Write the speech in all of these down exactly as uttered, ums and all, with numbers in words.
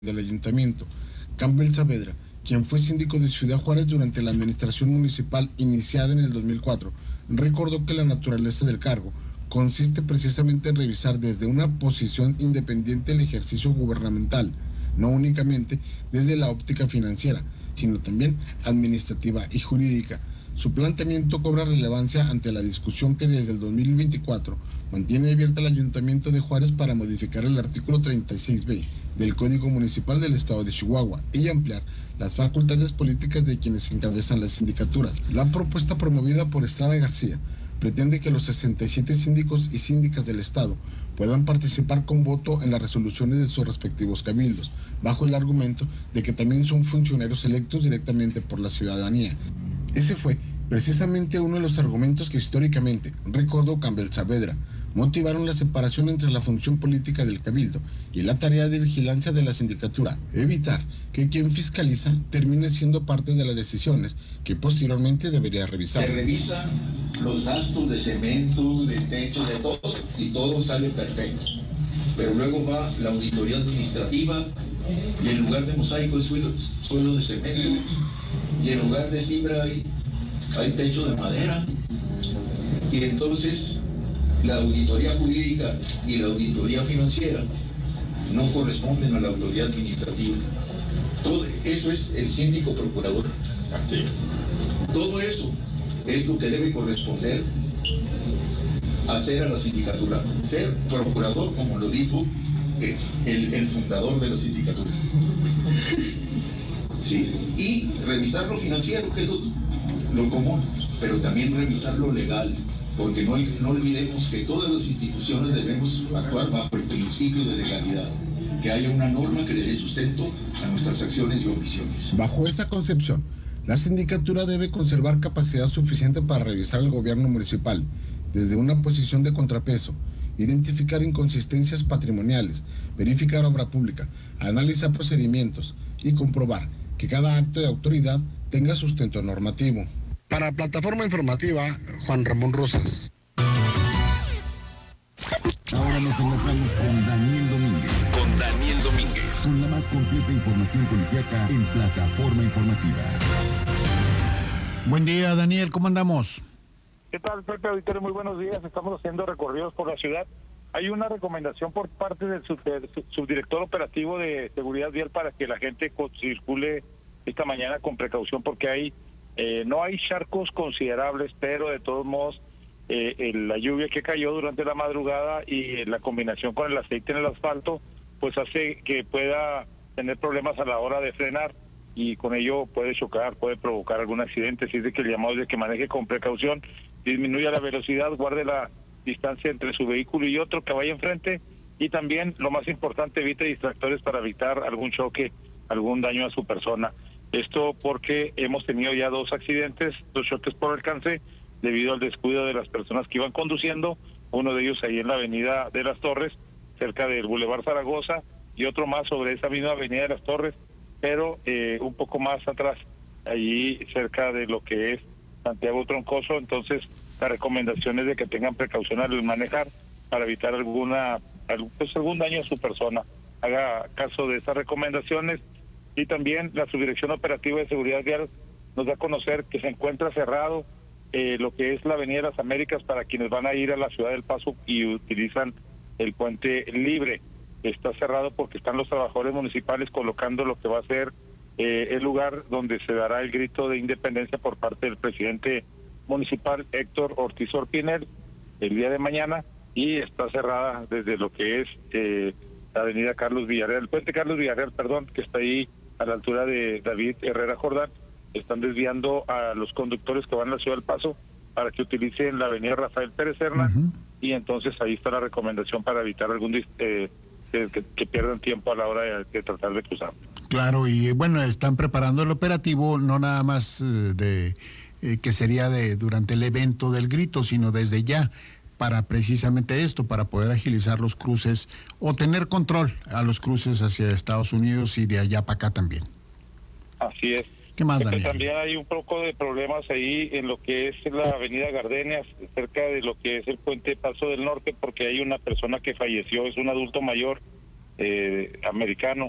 del ayuntamiento, Campbell Saavedra, quien fue síndico de Ciudad Juárez durante la administración municipal iniciada en el dos mil cuatro, recordó que la naturaleza del cargo consiste precisamente en revisar desde una posición independiente el ejercicio gubernamental, no únicamente desde la óptica financiera, sino también administrativa y jurídica. Su planteamiento cobra relevancia ante la discusión que desde el dos mil veinticuatro mantiene abierta el Ayuntamiento de Juárez para modificar el artículo treinta y seis be del Código Municipal del Estado de Chihuahua y ampliar las facultades políticas de quienes encabezan las sindicaturas. La propuesta promovida por Estrada García pretende que los sesenta y siete síndicos y síndicas del Estado puedan participar con voto en las resoluciones de sus respectivos cabildos, bajo el argumento de que también son funcionarios electos directamente por la ciudadanía. Ese fue precisamente uno de los argumentos que históricamente, recordó Campbell Saavedra, motivaron la separación entre la función política del cabildo y la tarea de vigilancia de la sindicatura, evitar que quien fiscaliza termine siendo parte de las decisiones que posteriormente debería revisar. Se revisan los gastos de cemento, de techo, de todo, y todo sale perfecto. Pero luego va la auditoría administrativa y en lugar de mosaico es suelo, suelo de cemento, y en lugar de cimbra hay, hay techo de madera, y entonces la auditoría jurídica y la auditoría financiera no corresponden a la autoridad administrativa. Todo eso es el síndico procurador. Así. Todo eso es lo que debe corresponder hacer a la sindicatura. Ser procurador, como lo dijo eh, el, el fundador de la sindicatura. Sí. Y revisar lo financiero, que es lo, lo común, pero también revisar lo legal. Porque no, no olvidemos que todas las instituciones debemos actuar bajo el principio de legalidad, que haya una norma que le dé sustento a nuestras acciones y omisiones. Bajo esa concepción, la sindicatura debe conservar capacidad suficiente para revisar el gobierno municipal desde una posición de contrapeso, identificar inconsistencias patrimoniales, verificar obra pública, analizar procedimientos y comprobar que cada acto de autoridad tenga sustento normativo. Para Plataforma Informativa, Juan Ramón Rosas. Ahora nos enlazamos con Daniel Domínguez. Con Daniel Domínguez. Con la más completa información policíaca en Plataforma Informativa. Buen día, Daniel, ¿cómo andamos? ¿Qué tal, Pepe Auditorio? Muy buenos días. Estamos haciendo recorridos por la ciudad. Hay una recomendación por parte del subdirector operativo de seguridad vial para que la gente circule esta mañana con precaución, porque hay Eh, no hay charcos considerables, pero de todos modos eh, eh, la lluvia que cayó durante la madrugada y eh, la combinación con el aceite en el asfalto pues hace que pueda tener problemas a la hora de frenar y con ello puede chocar, puede provocar algún accidente. Así es de que el llamado es de que maneje con precaución, disminuya la velocidad, guarde la distancia entre su vehículo y otro que vaya enfrente, y también, lo más importante, evite distractores para evitar algún choque, algún daño a su persona. Esto porque hemos tenido ya dos accidentes, dos choques por alcance, debido al descuido de las personas que iban conduciendo, uno de ellos ahí en la avenida de las Torres, cerca del Boulevard Zaragoza, y otro más sobre esa misma avenida de las Torres, pero eh, un poco más atrás, allí cerca de lo que es Santiago Troncoso. Entonces, la recomendación es de que tengan precaución al manejar para evitar alguna, pues, algún daño a su persona. Haga caso de estas recomendaciones. Y también la Subdirección Operativa de Seguridad Vial nos da a conocer que se encuentra cerrado eh, lo que es la Avenida de las Américas para quienes van a ir a la Ciudad del Paso y utilizan el puente libre. Está cerrado porque están los trabajadores municipales colocando lo que va a ser eh, el lugar donde se dará el grito de independencia por parte del presidente municipal Héctor Ortiz Orpinel el día de mañana, y está cerrada desde lo que es eh, la Avenida Carlos Villarreal, el puente Carlos Villarreal, perdón, que está ahí a la altura de David Herrera Jordán. Están desviando a los conductores que van a la Ciudad del Paso para que utilicen la avenida Rafael Pérez Serna, uh-huh. Y entonces ahí está la recomendación para evitar algún eh, que, que pierdan tiempo a la hora de, de tratar de cruzar. Claro, y bueno, están preparando el operativo no nada más eh, de eh, que sería de durante el evento del grito, sino desde ya, para precisamente esto, para poder agilizar los cruces o tener control a los cruces hacia Estados Unidos y de allá para acá también. Así es. ¿Qué más, Daniel? También hay un poco de problemas ahí en lo que es la avenida Gardenias, cerca de lo que es el puente Paso del Norte, porque hay una persona que falleció, es un adulto mayor eh, americano,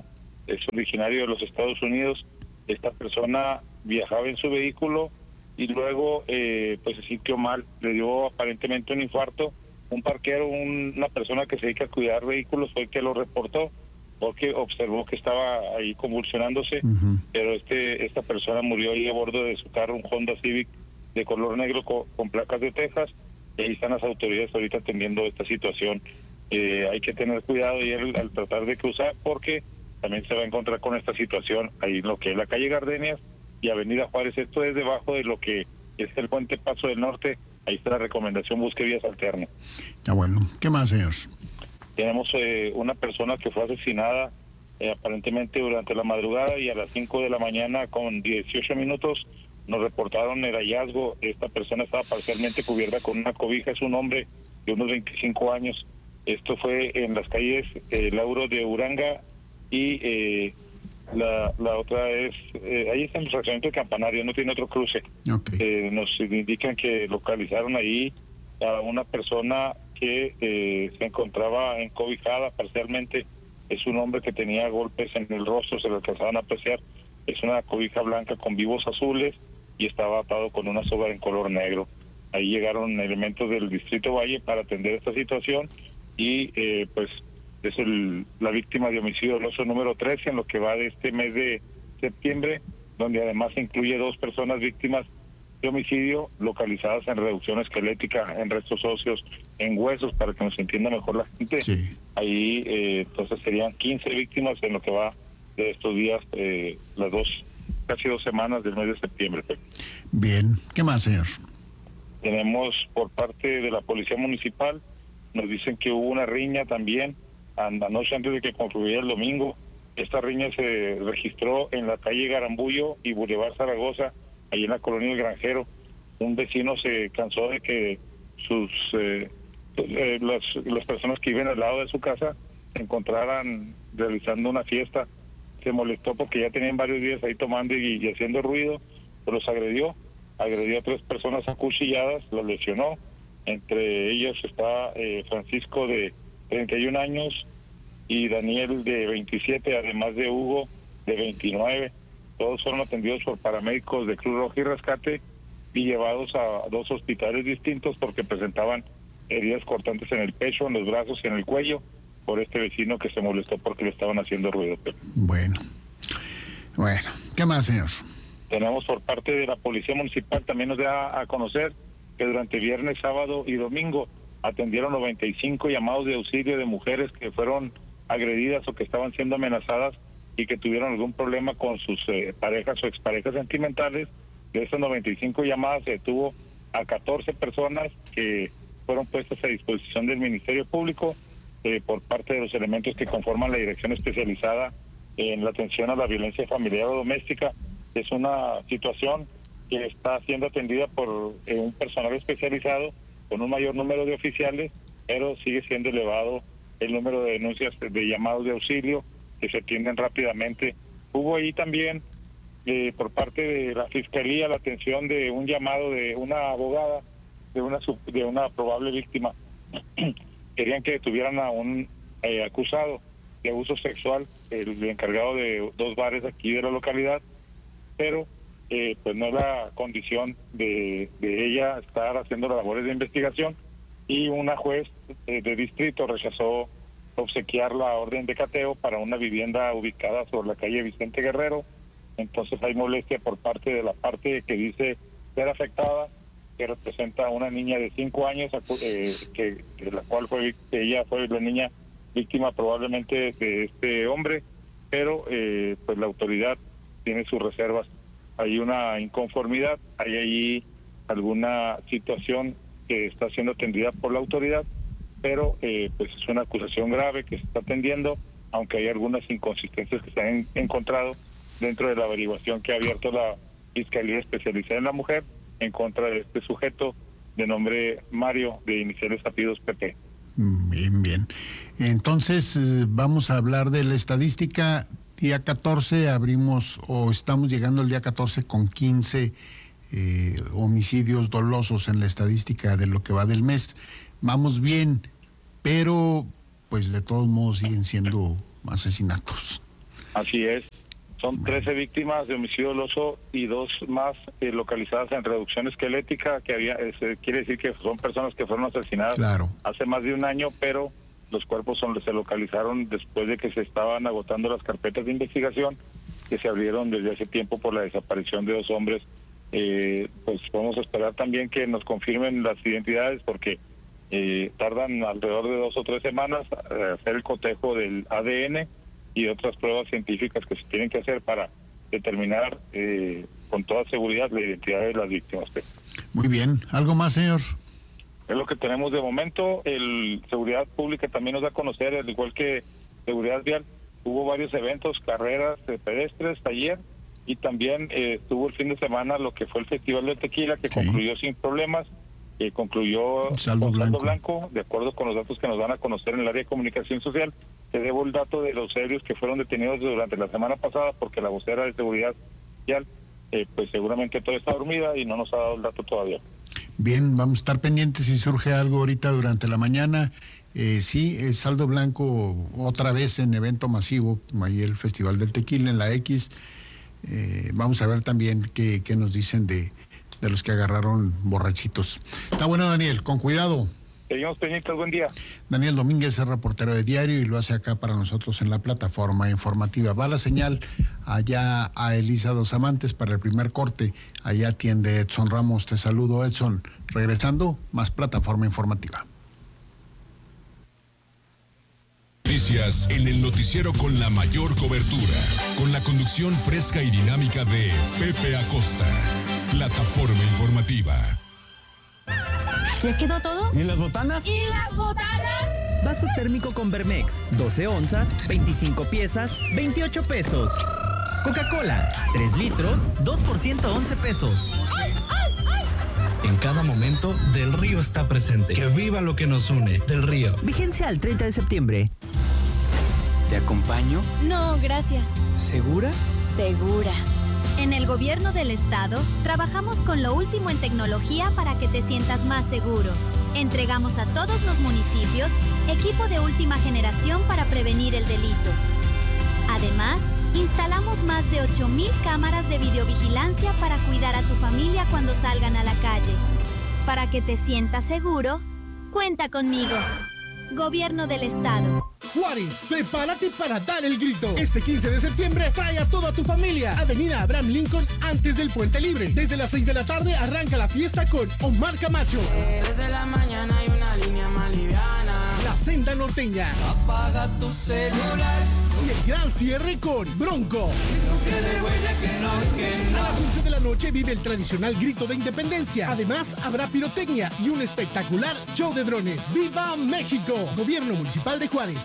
es originario de los Estados Unidos. Esta persona viajaba en su vehículo y luego eh, pues se sintió mal, le dio aparentemente un infarto. Un parquero, un, una persona que se dedica a cuidar vehículos fue el que lo reportó, porque observó que estaba ahí convulsionándose, uh-huh. pero este esta persona murió ahí a bordo de su carro, un Honda Civic de color negro con, con placas de Texas, y ahí están las autoridades ahorita atendiendo esta situación. Eh, hay que tener cuidado y él, al tratar de cruzar, porque también se va a encontrar con esta situación ahí en lo que es la calle Gardenias y Avenida Juárez. Esto es debajo de lo que es el puente Paso del Norte. Ahí está la recomendación, busque vías alternas. Ya bueno, ¿qué más, señor? Tenemos eh, una persona que fue asesinada eh, aparentemente durante la madrugada, y a las cinco de la mañana con dieciocho minutos nos reportaron el hallazgo. Esta persona estaba parcialmente cubierta con una cobija, es un hombre de unos veinticinco años. Esto fue en las calles eh, Lauro de Uranga y eh, la, la otra es, eh, ahí está en el fraccionamiento de Campanario, no tiene otro cruce. Okay. Eh, nos indican que localizaron ahí a una persona que eh, se encontraba encobijada parcialmente. Es un hombre que tenía golpes en el rostro, se lo alcanzaban a apreciar. Es una cobija blanca con vivos azules y estaba atado con una soga en color negro. Ahí llegaron elementos del Distrito Valle para atender esta situación y eh, pues es el, la víctima de homicidio doloso número trece en lo que va de este mes de septiembre, donde además incluye dos personas víctimas de homicidio localizadas en reducción esquelética, en restos óseos, en huesos, para que nos entienda mejor la gente. Sí. Ahí eh, entonces serían quince víctimas en lo que va de estos días, eh, las dos, casi dos semanas del mes de septiembre. Bien, ¿qué más, señor? Tenemos por parte de la Policía Municipal, nos dicen que hubo una riña también anoche antes de que concluyera el domingo. Esta riña se registró en la calle Garambullo y Boulevard Zaragoza, ahí en la colonia El Granjero. Un vecino se cansó de que sus eh, eh, las, las personas que viven al lado de su casa se encontraran realizando una fiesta. Se molestó porque ya tenían varios días ahí tomando y, y haciendo ruido, pero los agredió, agredió a tres personas acuchilladas, los lesionó. Entre ellos está eh, Francisco de treinta y un años y Daniel de veintisiete, además de Hugo de veintinueve. Todos fueron atendidos por paramédicos de Cruz Roja y Rescate y llevados a dos hospitales distintos porque presentaban heridas cortantes en el pecho, en los brazos y en el cuello por este vecino que se molestó porque le estaban haciendo ruido. Bueno, bueno, ¿qué más, señor? Tenemos por parte de la Policía Municipal, también nos da a conocer que durante viernes, sábado y domingo atendieron noventa y cinco llamados de auxilio de mujeres que fueron agredidas o que estaban siendo amenazadas y que tuvieron algún problema con sus eh, parejas o exparejas sentimentales. De esas noventa y cinco llamadas se detuvo a catorce personas que fueron puestas a disposición del Ministerio Público eh, por parte de los elementos que conforman la Dirección Especializada en la Atención a la Violencia Familiar o Doméstica. Es una situación que está siendo atendida por eh, un personal especializado con un mayor número de oficiales, pero sigue siendo elevado el número de denuncias de llamados de auxilio que se atienden rápidamente. Hubo ahí también eh, por parte de la Fiscalía la atención de un llamado de una abogada de una de una probable víctima. Querían que detuvieran a un eh, acusado de abuso sexual, el encargado de dos bares aquí de la localidad, pero eh, pues no es la condición de, de ella estar haciendo las labores de investigación, y una juez eh, de distrito rechazó obsequiar la orden de cateo para una vivienda ubicada sobre la calle Vicente Guerrero. Entonces hay molestia por parte de la parte que dice ser afectada, que representa a una niña de cinco años, eh, que, que la cual fue que ella fue la niña víctima probablemente de este hombre, pero eh, pues la autoridad tiene sus reservas. Hay una inconformidad, hay ahí alguna situación que está siendo atendida por la autoridad, pero eh, pues es una acusación grave que se está atendiendo, aunque hay algunas inconsistencias que se han encontrado dentro de la averiguación que ha abierto la Fiscalía Especializada en la Mujer en contra de este sujeto de nombre Mario, de iniciales apellidos P P. Bien, bien. Entonces vamos a hablar de la estadística. Día catorce abrimos, o estamos llegando al día catorce con quince eh, homicidios dolosos en la estadística de lo que va del mes. Vamos bien, pero pues de todos modos siguen siendo asesinatos. Así es. Son trece víctimas de homicidio doloso y dos más eh, localizadas en reducción esquelética, que había, eh, quiere decir que son personas que fueron asesinadas Claro. hace más de un año, pero los cuerpos son, se localizaron después de que se estaban agotando las carpetas de investigación que se abrieron desde hace tiempo por la desaparición de dos hombres. Eh, pues vamos a esperar también que nos confirmen las identidades, porque eh, tardan alrededor de dos o tres semanas a hacer el cotejo del A D N y otras pruebas científicas que se tienen que hacer para determinar eh, con toda seguridad la identidad de las víctimas. Muy bien. ¿Algo más, señor? Es lo que tenemos de momento. El Seguridad Pública también nos da a conocer, al igual que Seguridad Vial, hubo varios eventos, carreras de pedestres, taller, y también eh, estuvo el fin de semana lo que fue el Festival del Tequila, que sí. concluyó sin problemas, que eh, concluyó saldo con saldo blanco. blanco, de acuerdo con los datos que nos van a conocer en el área de comunicación social. Te debo el dato de los ebrios que fueron detenidos durante la semana pasada, porque la vocera de Seguridad Vial, eh, pues seguramente todavía está dormida y no nos ha dado el dato todavía. Bien, vamos a estar pendientes si surge algo ahorita durante la mañana. Eh, sí, el saldo blanco otra vez en evento masivo, ahí el Festival del Tequila en la X. Eh, vamos a ver también qué, qué nos dicen de, de los que agarraron borrachitos. Está bueno, Daniel, con cuidado. Seguimos pendientes, buen día. Daniel Domínguez es reportero de Diario y lo hace acá para nosotros en la plataforma informativa. Va la señal allá a Elisa Dos Amantes para el primer corte. Allá atiende Edson Ramos. Te saludo, Edson. Regresando, más plataforma informativa. Noticias en el noticiero con la mayor cobertura, con la conducción fresca y dinámica de Pepe Acosta. Plataforma informativa. ¿Ya quedó todo? ¿Y las botanas? ¿Y las botanas? Vaso térmico con Vermex, doce onzas, veinticinco piezas, veintiocho pesos. Coca-Cola, tres litros, dos por ciento, once pesos. ¡Ay, ay, ay! En cada momento, Del Río está presente. Que viva lo que nos une. Del Río. Vigencia al treinta de septiembre. ¿Te acompaño? No, gracias. ¿Segura? Segura. En el Gobierno del Estado, trabajamos con lo último en tecnología para que te sientas más seguro. Entregamos a todos los municipios equipo de última generación para prevenir el delito. Además, instalamos más de ocho mil cámaras de videovigilancia para cuidar a tu familia cuando salgan a la calle. Para que te sientas seguro, cuenta conmigo. Gobierno del Estado. Juárez, prepárate para dar el grito. Este quince de septiembre trae a toda tu familia. Avenida Abraham Lincoln, antes del Puente Libre. Desde las seis de la tarde arranca la fiesta con Omar Camacho. Desde la mañana hay una línea más liviana. La Senda Norteña. Apaga tu celular. Y el gran cierre con Bronco. Que le huele, que no, que no. A las once de la noche vive el tradicional grito de independencia. Además, habrá pirotecnia y un espectacular show de drones. ¡Viva México! Gobierno Municipal de Juárez.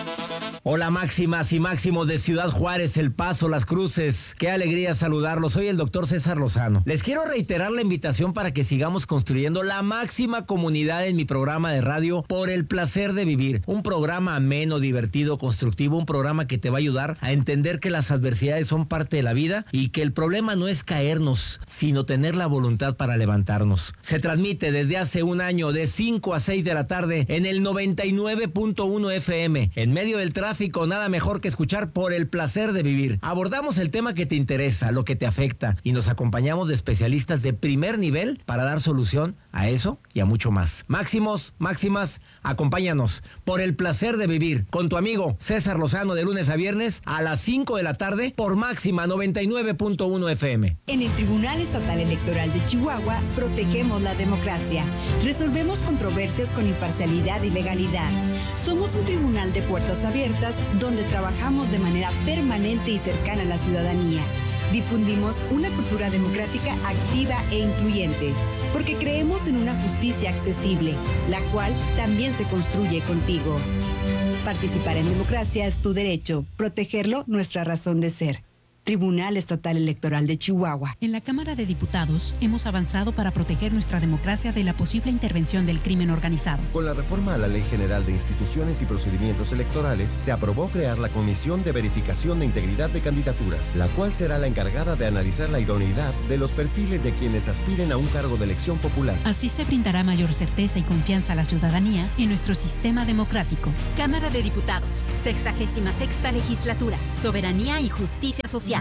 Hola máximas y máximos de Ciudad Juárez, El Paso, Las Cruces. Qué alegría saludarlos. Soy el doctor César Lozano. Les quiero reiterar la invitación para que sigamos construyendo la máxima comunidad en mi programa de radio Por el Placer de Vivir. Un programa ameno, divertido, constructivo, un programa que te va a ayudar a entender que las adversidades son parte de la vida y que el problema no es caernos, sino tener la voluntad para levantarnos. Se transmite desde hace un año de cinco a seis de la tarde en el noventa y nueve punto uno F M. En medio del tráfico, nada mejor que escuchar Por el Placer de Vivir. Abordamos el tema que te interesa, lo que te afecta, y nos acompañamos de especialistas de primer nivel para dar solución a eso y a mucho más. Máximos, máximas, acompáñanos. Por el Placer de Vivir, con tu amigo César Lozano, de lunes a viernes a las cinco de la tarde por Máxima noventa y nueve punto uno F M. En el Tribunal Estatal Electoral de Chihuahua protegemos la democracia. Resolvemos controversias con imparcialidad y legalidad. Somos un tribunal de puertas abiertas donde trabajamos de manera permanente y cercana a la ciudadanía. Difundimos una cultura democrática activa e incluyente, porque creemos en una justicia accesible, la cual también se construye contigo. Participar en democracia es tu derecho, protegerlo nuestra razón de ser. Tribunal Estatal Electoral de Chihuahua. En la Cámara de Diputados hemos avanzado para proteger nuestra democracia de la posible intervención del crimen organizado. Con la reforma a la Ley General de Instituciones y Procedimientos Electorales, se aprobó crear la Comisión de Verificación de Integridad de Candidaturas, la cual será la encargada de analizar la idoneidad de los perfiles de quienes aspiren a un cargo de elección popular. Así se brindará mayor certeza y confianza a la ciudadanía en nuestro sistema democrático. Cámara de Diputados, sexagésima sexta legislatura, soberanía y justicia social.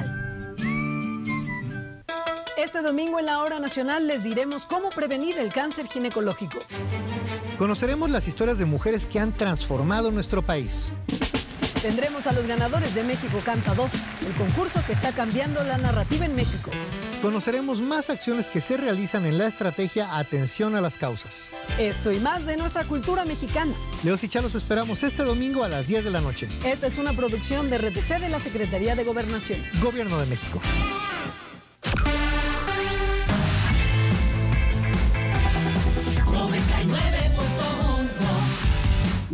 Este domingo en la Hora Nacional les diremos cómo prevenir el cáncer ginecológico. Conoceremos las historias de mujeres que han transformado nuestro país. Tendremos a los ganadores de México Canta dos, el concurso que está cambiando la narrativa en México. Conoceremos más acciones que se realizan en la estrategia Atención a las Causas. Esto y más de nuestra cultura mexicana. Leos y Chá los esperamos este domingo a las diez de la noche. Esta es una producción de R T C de la Secretaría de Gobernación. Gobierno de México. noventa y nueve punto uno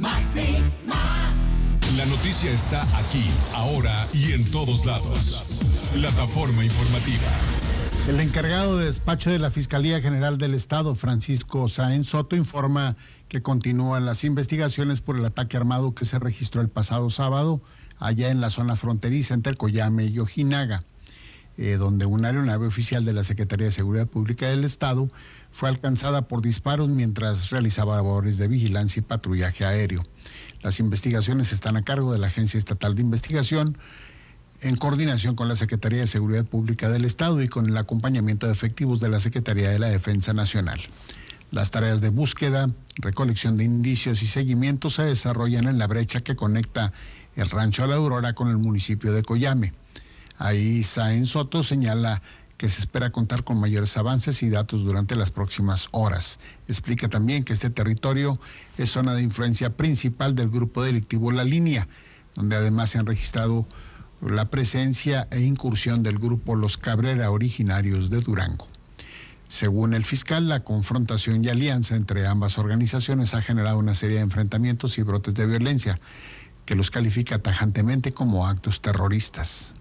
Máxima. La noticia está aquí, ahora y en todos lados. Plataforma informativa. El encargado de despacho de la Fiscalía General del Estado, Francisco Sáenz Soto, informa que continúan las investigaciones por el ataque armado que se registró el pasado sábado allá en la zona fronteriza entre Coyame y Ojinaga, eh, donde una aeronave oficial de la Secretaría de Seguridad Pública del Estado fue alcanzada por disparos mientras realizaba labores de vigilancia y patrullaje aéreo. Las investigaciones están a cargo de la Agencia Estatal de Investigación, en coordinación con la Secretaría de Seguridad Pública del Estado y con el acompañamiento de efectivos de la Secretaría de la Defensa Nacional. Las tareas de búsqueda, recolección de indicios y seguimiento se desarrollan en la brecha que conecta el Rancho La Aurora con el municipio de Coyame. Ahí Sáenz Soto señala que se espera contar con mayores avances y datos durante las próximas horas. Explica también que este territorio es zona de influencia principal del grupo delictivo La Línea, donde además se han registrado la presencia e incursión del grupo Los Cabrera, originarios de Durango. Según el fiscal, la confrontación y alianza entre ambas organizaciones ha generado una serie de enfrentamientos y brotes de violencia, que los califica tajantemente como actos terroristas.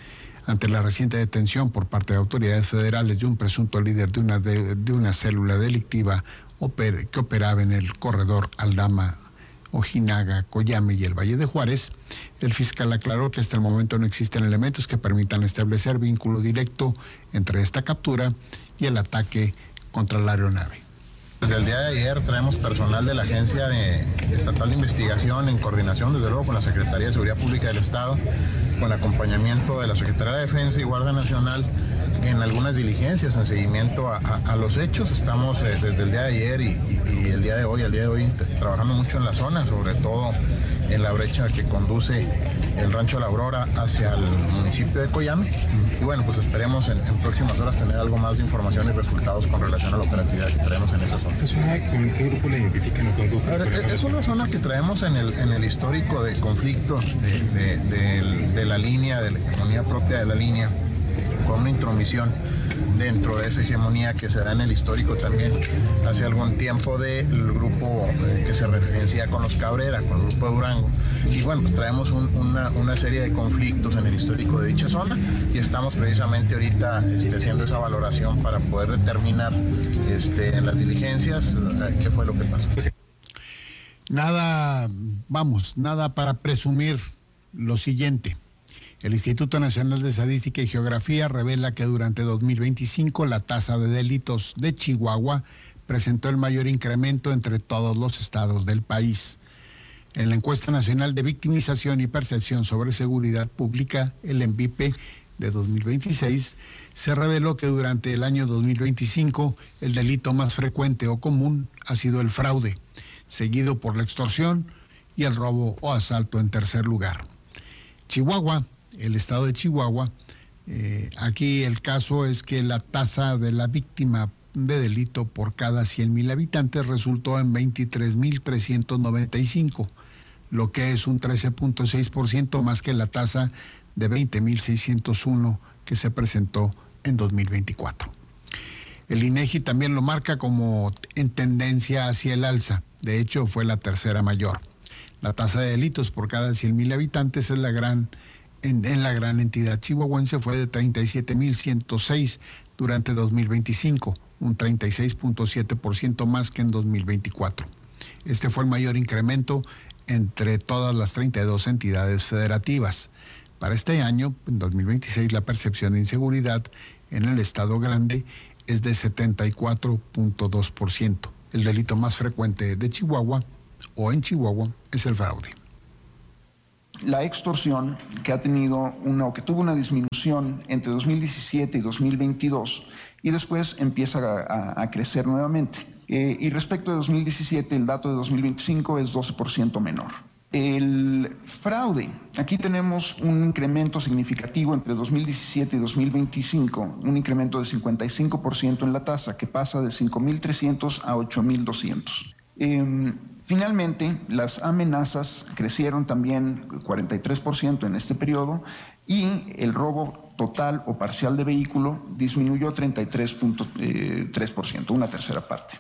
Ante la reciente detención por parte de autoridades federales de un presunto líder de una, de, de una célula delictiva oper, que operaba en el corredor Aldama, Ojinaga, Coyame y el Valle de Juárez, el fiscal aclaró que hasta el momento no existen elementos que permitan establecer vínculo directo entre esta captura y el ataque contra la aeronave. Desde el día de ayer traemos personal de la Agencia de Estatal de Investigación en coordinación, desde luego, con la Secretaría de Seguridad Pública del Estado, con acompañamiento de la Secretaría de Defensa y Guardia Nacional en algunas diligencias en seguimiento a, a, a los hechos. Estamos eh, desde el día de ayer y, y, y el día de hoy, el día de hoy trabajando mucho en la zona, sobre todo en la brecha que conduce el Rancho La Aurora hacia el municipio de Coyame. Y bueno, pues esperemos en, en próximas horas tener algo más de información y resultados con relación a la operatividad que traemos en esa zona. ¿Esa zona con qué grupo la identifican o con grupo? Es una zona que traemos en el, en el histórico de conflicto de, de, de, de la línea, de la hegemonía propia de la línea, con una intromisión dentro de esa hegemonía que se da en el histórico también hace algún tiempo del grupo eh, que se referencia con los Cabrera, con el grupo de Durango. Y bueno, pues traemos un, una, una serie de conflictos en el histórico de dicha zona y estamos precisamente ahorita este, haciendo esa valoración para poder determinar este, en las diligencias eh, qué fue lo que pasó. Nada, vamos, nada para presumir lo siguiente. El Instituto Nacional de Estadística y Geografía revela que durante dos mil veinticinco la tasa de delitos de Chihuahua presentó el mayor incremento entre todos los estados del país. En la encuesta nacional de victimización y percepción sobre seguridad pública, el ENVIPE de dos mil veintiséis, se reveló que durante el año dos mil veinticinco el delito más frecuente o común ha sido el fraude, seguido por la extorsión y el robo o asalto en tercer lugar. Chihuahua, el estado de Chihuahua, eh, aquí el caso es que la tasa de la víctima de delito por cada cien mil habitantes resultó en veintitrés mil trescientos noventa y cinco, lo que es un trece punto seis por ciento más que la tasa de veinte mil seiscientos uno que se presentó en dos mil veinticuatro. El INEGI también lo marca como en tendencia hacia el alza, de hecho fue la tercera mayor. La tasa de delitos por cada cien mil habitantes es la gran en, en la gran entidad chihuahuense fue de treinta y siete mil ciento seis durante dos mil veinticinco, un treinta y seis punto siete por ciento más que en dos mil veinticuatro. Este fue el mayor incremento entre todas las treinta y dos entidades federativas. Para este año, en dos mil veintiséis, la percepción de inseguridad en el estado grande es de setenta y cuatro punto dos por ciento. El delito más frecuente de Chihuahua o en Chihuahua es el fraude. La extorsión, que ha tenido una o que tuvo una disminución entre dos mil diecisiete y dos mil veintidós y después empieza a, a, a crecer nuevamente. Eh, y respecto de dos mil diecisiete, el dato de dos mil veinticinco es doce por ciento menor. El fraude, aquí tenemos un incremento significativo entre dos mil diecisiete y dos mil veinticinco, un incremento de cincuenta y cinco por ciento en la tasa, que pasa de cinco mil trescientos a ocho mil doscientos. Eh, finalmente, las amenazas crecieron también cuarenta y tres por ciento en este periodo y el robo total o parcial de vehículo disminuyó treinta y tres punto tres por ciento, una tercera parte.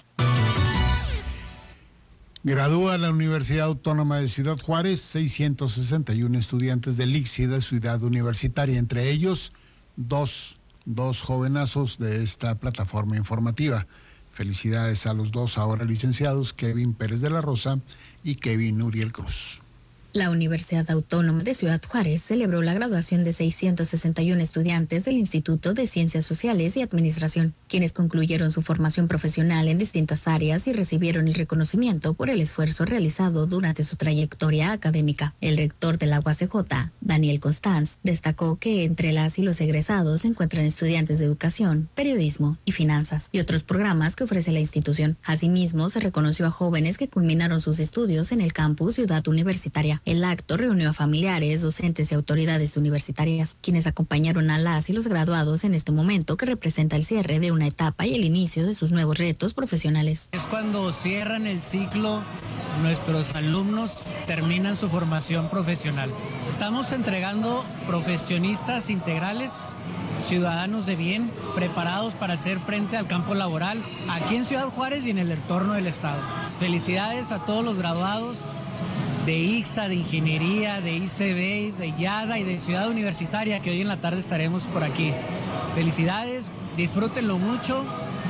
Gradúa la Universidad Autónoma de Ciudad Juárez seiscientos sesenta y uno estudiantes del I C S I de Ciudad Universitaria, entre ellos dos, dos jovenazos de esta plataforma informativa. Felicidades a los dos ahora licenciados, Kevin Pérez de la Rosa y Kevin Uriel Cruz. La Universidad Autónoma de Ciudad Juárez celebró la graduación de seiscientos sesenta y uno estudiantes del Instituto de Ciencias Sociales y Administración, quienes concluyeron su formación profesional en distintas áreas y recibieron el reconocimiento por el esfuerzo realizado durante su trayectoria académica. El rector de la U A C J, Daniel Constanz, destacó que entre las y los egresados se encuentran estudiantes de educación, periodismo y finanzas y otros programas que ofrece la institución. Asimismo, se reconoció a jóvenes que culminaron sus estudios en el campus Ciudad Universitaria. El acto reunió a familiares, docentes y autoridades universitarias, quienes acompañaron a las y los graduados en este momento que representa el cierre de una etapa y el inicio de sus nuevos retos profesionales. Es cuando cierran el ciclo, nuestros alumnos terminan su formación profesional. Estamos entregando profesionistas integrales, ciudadanos de bien, preparados para hacer frente al campo laboral, aquí en Ciudad Juárez y en el entorno del estado. Felicidades a todos los graduados de I C S A, de Ingeniería, de I C B, de YADA y de Ciudad Universitaria, que hoy en la tarde estaremos por aquí. Felicidades, disfrútenlo mucho,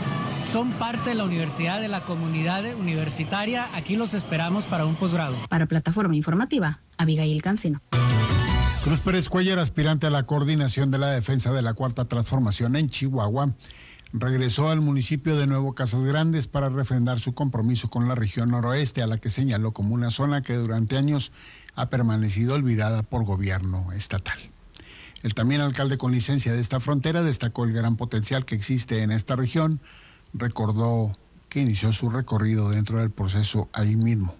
son parte de la universidad, de la comunidad universitaria, aquí los esperamos para un posgrado. Para Plataforma Informativa, Abigail Cancino. Cruz Pérez Cuellar, aspirante a la coordinación de la defensa de la Cuarta Transformación en Chihuahua, regresó al municipio de Nuevo Casas Grandes para refrendar su compromiso con la región noroeste, a la que señaló como una zona que durante años ha permanecido olvidada por gobierno estatal. El también alcalde con licencia de esta frontera destacó el gran potencial que existe en esta región, recordó que inició su recorrido dentro del proceso ahí mismo.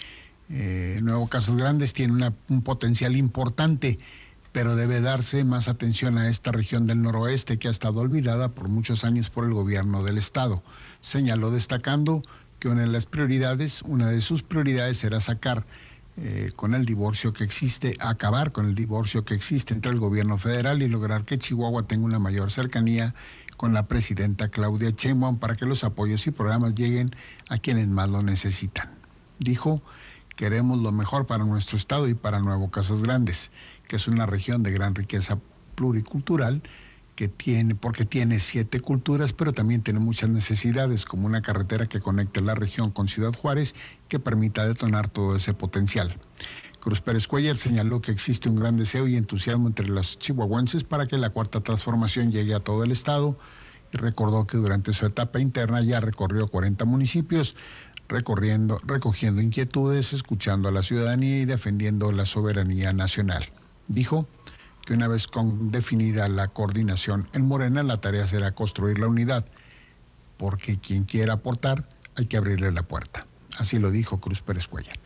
Eh, Nuevo Casas Grandes tiene una, un potencial importante, pero debe darse más atención a esta región del noroeste que ha estado olvidada por muchos años por el gobierno del estado. Señaló destacando que una de las prioridades, una de sus prioridades será sacar eh, con el divorcio que existe, acabar con el divorcio que existe entre el gobierno federal y lograr que Chihuahua tenga una mayor cercanía con la presidenta Claudia Sheinbaum para que los apoyos y programas lleguen a quienes más lo necesitan. Dijo: queremos lo mejor para nuestro estado y para Nuevo Casas Grandes, que es una región de gran riqueza pluricultural, que tiene, porque tiene siete culturas, pero también tiene muchas necesidades, como una carretera que conecte la región con Ciudad Juárez, que permita detonar todo ese potencial. Cruz Pérez Cuellar señaló que existe un gran deseo y entusiasmo entre los chihuahuenses para que la Cuarta Transformación llegue a todo el estado, y recordó que durante su etapa interna ya recorrió cuarenta municipios, recorriendo, recogiendo inquietudes, escuchando a la ciudadanía y defendiendo la soberanía nacional. Dijo que una vez con definida la coordinación en Morena, la tarea será construir la unidad, porque quien quiera aportar hay que abrirle la puerta. Así lo dijo Cruz Pérez Cuellar.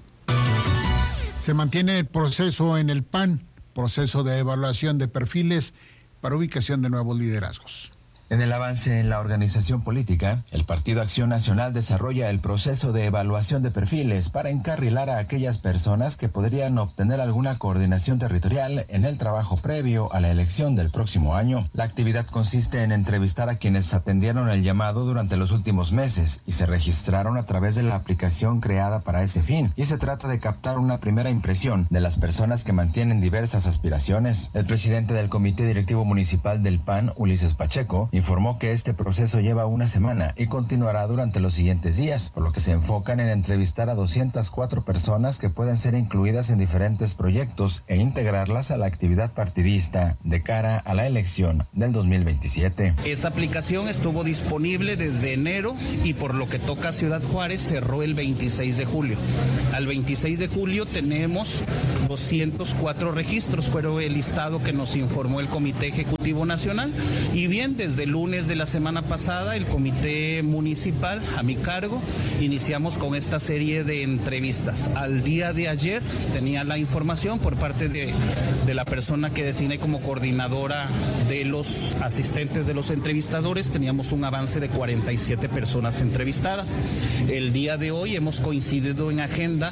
Se mantiene el proceso en el P A N, proceso de evaluación de perfiles para ubicación de nuevos liderazgos. En el avance en la organización política, el Partido Acción Nacional desarrolla el proceso de evaluación de perfiles para encarrilar a aquellas personas que podrían obtener alguna coordinación territorial en el trabajo previo a la elección del próximo año. La actividad consiste en entrevistar a quienes atendieron el llamado durante los últimos meses y se registraron a través de la aplicación creada para este fin, y se trata de captar una primera impresión de las personas que mantienen diversas aspiraciones. El presidente del Comité Directivo Municipal del P A N, Ulises Pacheco, informó que este proceso lleva una semana y continuará durante los siguientes días, por lo que se enfocan en entrevistar a doscientas cuatro personas que pueden ser incluidas en diferentes proyectos e integrarlas a la actividad partidista de cara a la elección del dos mil veintisiete. Esa aplicación estuvo disponible desde enero y por lo que toca a Ciudad Juárez cerró el veintiséis de julio. Al veintiséis de julio tenemos doscientos cuatro registros, fue el listado que nos informó el Comité Ejecutivo Nacional, y bien, desde el lunes de la semana pasada, el comité municipal, a mi cargo, iniciamos con esta serie de entrevistas. Al día de ayer tenía la información por parte de, de la persona que designé como coordinadora de los asistentes de los entrevistadores, teníamos un avance de cuarenta y siete personas entrevistadas. El día de hoy hemos coincidido en agenda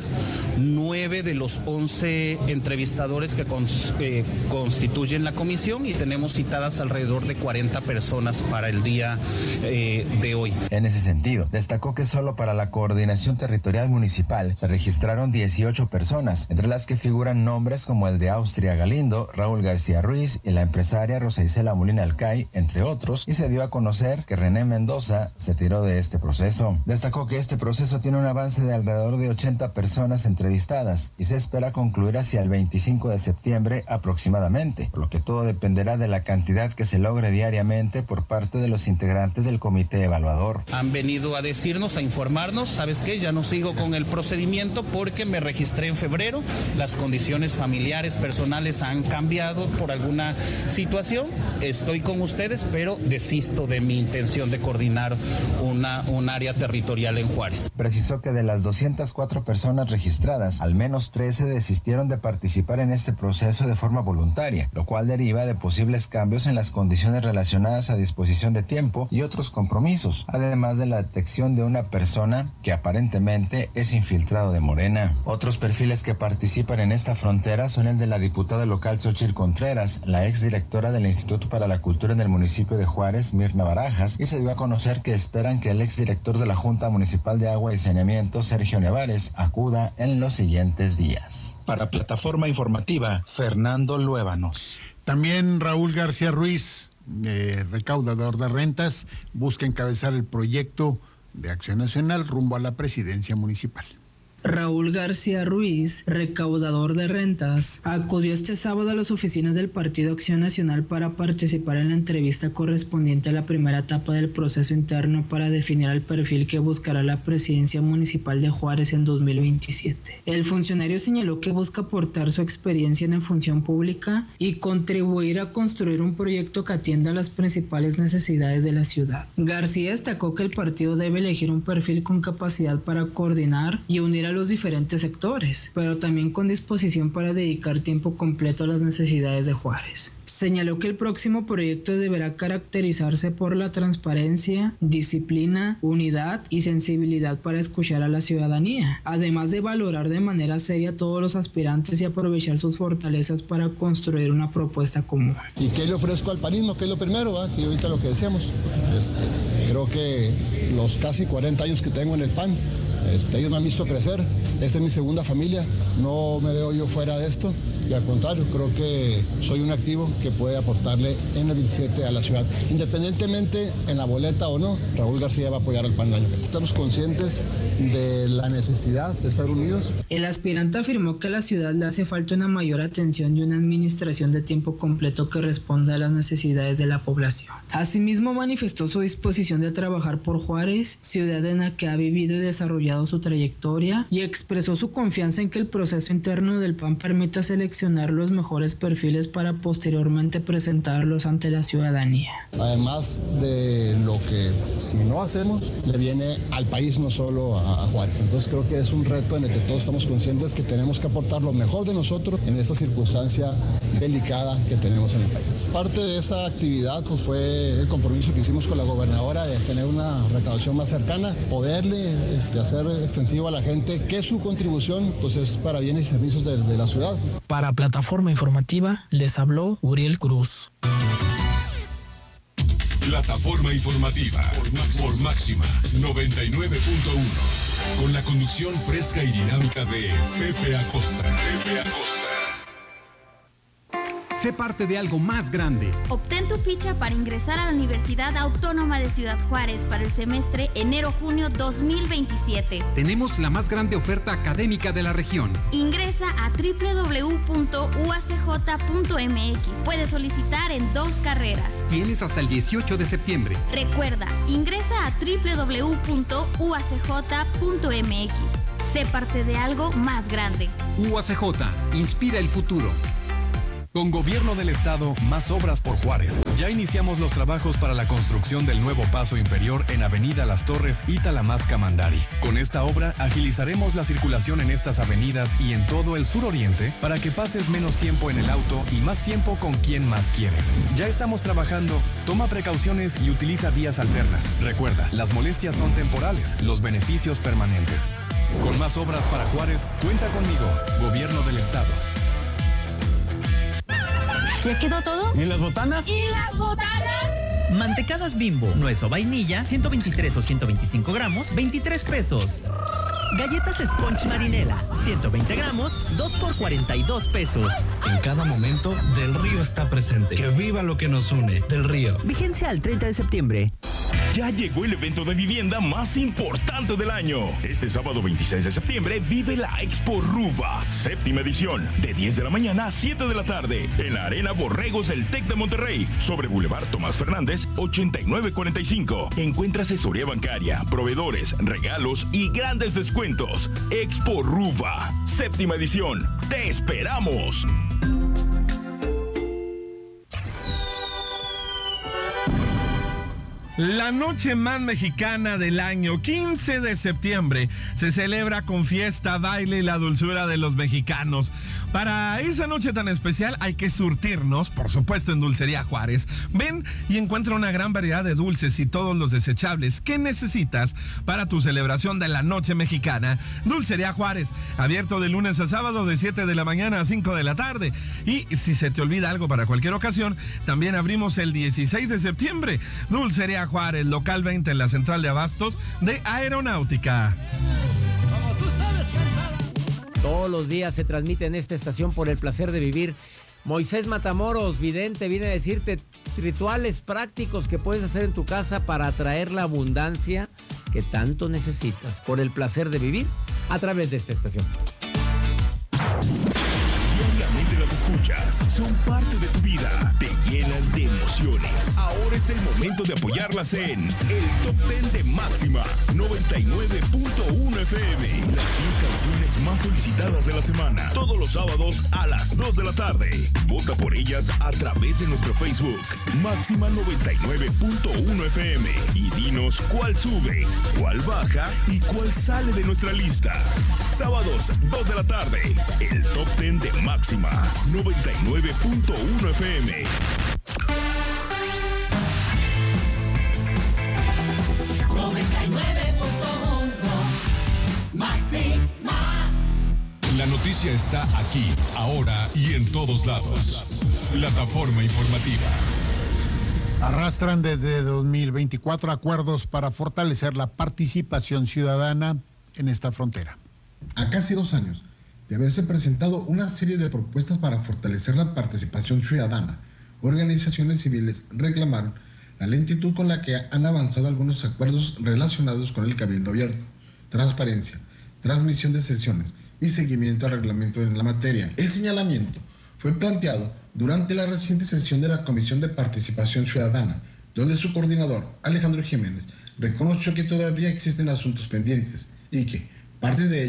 nueve de los once entrevistadores que cons, eh, constituyen la comisión, y tenemos citadas alrededor de cuarenta personas para el día eh, de hoy. En ese sentido, destacó que solo para la coordinación territorial municipal se registraron dieciocho personas, entre las que figuran nombres como el de Austria Galindo, Raúl García Ruiz y la empresaria Rosa Isela Molina Alcay, entre otros, y se dio a conocer que René Mendoza se tiró de este proceso. Destacó que este proceso tiene un avance de alrededor de ochenta personas entrevistadas y se espera concluir hacia el veinticinco de septiembre aproximadamente, por lo que todo dependerá de la cantidad que se logre diariamente por parte de los integrantes del comité evaluador. Han venido a decirnos, a informarnos, ¿sabes qué? Ya no sigo con el procedimiento porque me registré en febrero, las condiciones familiares, personales han cambiado por alguna situación, estoy con ustedes, pero desisto de mi intención de coordinar una, un área territorial en Juárez. Precisó que de las doscientas cuatro personas registradas, al menos trece desistieron de participar en este proceso de forma voluntaria, lo cual deriva de posibles cambios en las condiciones relacionadas a disposición de tiempo y otros compromisos, además de la detección de una persona que aparentemente es infiltrado de Morena. Otros perfiles que participan en esta frontera son el de la diputada local Xóchitl Contreras, la exdirectora del Instituto para la Cultura en el municipio de Juárez, Mirna Barajas, y se dio a conocer que esperan que el exdirector de la Junta Municipal de Agua y Saneamiento, Sergio Nevares, acuda en los siguientes días. Para Plataforma Informativa, Fernando Luébanos. También Raúl García Ruiz, eh, recaudador de rentas, busca encabezar el proyecto de Acción Nacional rumbo a la presidencia municipal. Raúl García Ruiz, recaudador de rentas, acudió este sábado a las oficinas del Partido Acción Nacional para participar en la entrevista correspondiente a la primera etapa del proceso interno para definir el perfil que buscará la presidencia municipal de Juárez en dos mil veintisiete. El funcionario señaló que busca aportar su experiencia en la función pública y contribuir a construir un proyecto que atienda a las principales necesidades de la ciudad. García destacó que el partido debe elegir un perfil con capacidad para coordinar y unir a los diferentes sectores, pero también con disposición para dedicar tiempo completo a las necesidades de Juárez. Señaló que el próximo proyecto deberá caracterizarse por la transparencia, disciplina, unidad y sensibilidad para escuchar a la ciudadanía, además de valorar de manera seria a todos los aspirantes y aprovechar sus fortalezas para construir una propuesta común. ¿Y qué le ofrezco al panismo? ¿Qué es lo primero? ¿va? Y ahorita lo que decíamos. Este, creo que los casi cuarenta años que tengo en el P A N, Este, ellos me han visto crecer, esta es mi segunda familia, no me veo yo fuera de esto y al contrario, creo que soy un activo que puede aportarle en el veintisiete a la ciudad. Independientemente en la boleta o no, Raúl García va a apoyar al P A N el año que viene. Estamos conscientes de la necesidad de estar unidos. El aspirante afirmó que a la ciudad le hace falta una mayor atención y una administración de tiempo completo que responda a las necesidades de la población. Asimismo manifestó su disposición de trabajar por Juárez, ciudad en la que ha vivido y desarrollado su trayectoria, y expresó su confianza en que el proceso interno del P A N permita seleccionar seleccionar los mejores perfiles para posteriormente presentarlos ante la ciudadanía. Además de lo que si no hacemos, le viene al país, no solo a, a Juárez. Entonces creo que es un reto en el que todos estamos conscientes que tenemos que aportar lo mejor de nosotros en esta circunstancia delicada que tenemos en el país. Parte de esa actividad pues, fue el compromiso que hicimos con la gobernadora de tener una recaudación más cercana, poderle este, hacer extensivo a la gente que su contribución pues, es para bienes y servicios de, de la ciudad. Para Plataforma Informativa les habló Uriel Cruz. Plataforma Informativa por, por Máxima noventa y nueve punto uno, con la conducción fresca y dinámica de Pepe Acosta. Pepe Acosta. Sé parte de algo más grande. Obtén tu ficha para ingresar a la Universidad Autónoma de Ciudad Juárez para el semestre enero-junio dos mil veintisiete. Tenemos la más grande oferta académica de la región. Ingresa a doble u doble u doble u punto u a c j punto m x. Puedes solicitar en dos carreras. Tienes hasta el dieciocho de septiembre. Recuerda, ingresa a doble u doble u doble u punto u a c j punto m x. Sé parte de algo más grande. U A C J, inspira el futuro. Con Gobierno del Estado, más obras por Juárez. Ya iniciamos los trabajos para la construcción del nuevo paso inferior en Avenida Las Torres y Talamasca-Mandari. Con esta obra, agilizaremos la circulación en estas avenidas y en todo el suroriente para que pases menos tiempo en el auto y más tiempo con quien más quieres. Ya estamos trabajando. Toma precauciones y utiliza vías alternas. Recuerda, las molestias son temporales, los beneficios permanentes. Con más obras para Juárez, cuenta conmigo, Gobierno del Estado. ¿Ya quedó todo? ¿Y las botanas? ¿Y las botanas? Mantecadas Bimbo, nuez o vainilla, ciento veintitrés o ciento veinticinco gramos, veintitrés pesos. Galletas Sponge Marinela, ciento veinte gramos, dos por cuarenta y dos pesos. En cada momento, Del Río está presente. Que viva lo que nos une. Del Río. Vigencia al treinta de septiembre. Ya llegó el evento de vivienda más importante del año. Este sábado veintiséis de septiembre vive la Expo Ruva, séptima edición, de diez de la mañana a siete de la tarde, en la Arena Borregos del TEC de Monterrey, sobre Boulevard Tomás Fernández, ochenta y nueve cuarenta y cinco. Encuentra asesoría bancaria, proveedores, regalos y grandes descuentos. Expo Ruva, séptima edición. ¡Te esperamos! La noche más mexicana del año, quince de septiembre, se celebra con fiesta, baile y la dulzura de los mexicanos. Para esa noche tan especial hay que surtirnos, por supuesto, en Dulcería Juárez. Ven y encuentra una gran variedad de dulces y todos los desechables que necesitas para tu celebración de la noche mexicana. Dulcería Juárez, abierto de lunes a sábado de siete de la mañana a cinco de la tarde. Y si se te olvida algo para cualquier ocasión, también abrimos el dieciséis de septiembre. Dulcería Juárez, local veinte en la central de abastos de Aeronáutica. Como tú sabes, cansado. Todos los días se transmite en esta estación Por el Placer de Vivir. Moisés Matamoros, vidente, viene a decirte rituales prácticos que puedes hacer en tu casa para atraer la abundancia que tanto necesitas. Por el Placer de Vivir, a través de esta estación. Diariamente las escuchas, son parte de tu vida, te llenan de emociones. Ahora es el momento de apoyarlas en el Top diez de Máxima noventa y nueve punto uno F M. Las diez canciones más solicitadas de la semana, todos los sábados a las dos de la tarde. Vota por ellas a través de nuestro Facebook, Máxima noventa y nueve punto uno F M. Y dinos cuál sube, cuál baja y cuál sale de nuestra lista. Sábados, dos de la tarde, el Top diez de Máxima noventa y nueve punto uno F M. noventa y nueve punto uno Máxima. La noticia está aquí, ahora y en todos lados. Plataforma Informativa. Arrastran desde dos mil veinticuatro acuerdos para fortalecer la participación ciudadana en esta frontera. A casi dos años de haberse presentado una serie de propuestas para fortalecer la participación ciudadana, organizaciones civiles reclamaron la lentitud con la que han avanzado algunos acuerdos relacionados con el cabildo abierto, transparencia, transmisión de sesiones y seguimiento al reglamento en la materia. El señalamiento fue planteado durante la reciente sesión de la Comisión de Participación Ciudadana, donde su coordinador, Alejandro Jiménez, reconoció que todavía existen asuntos pendientes y que parte de ellos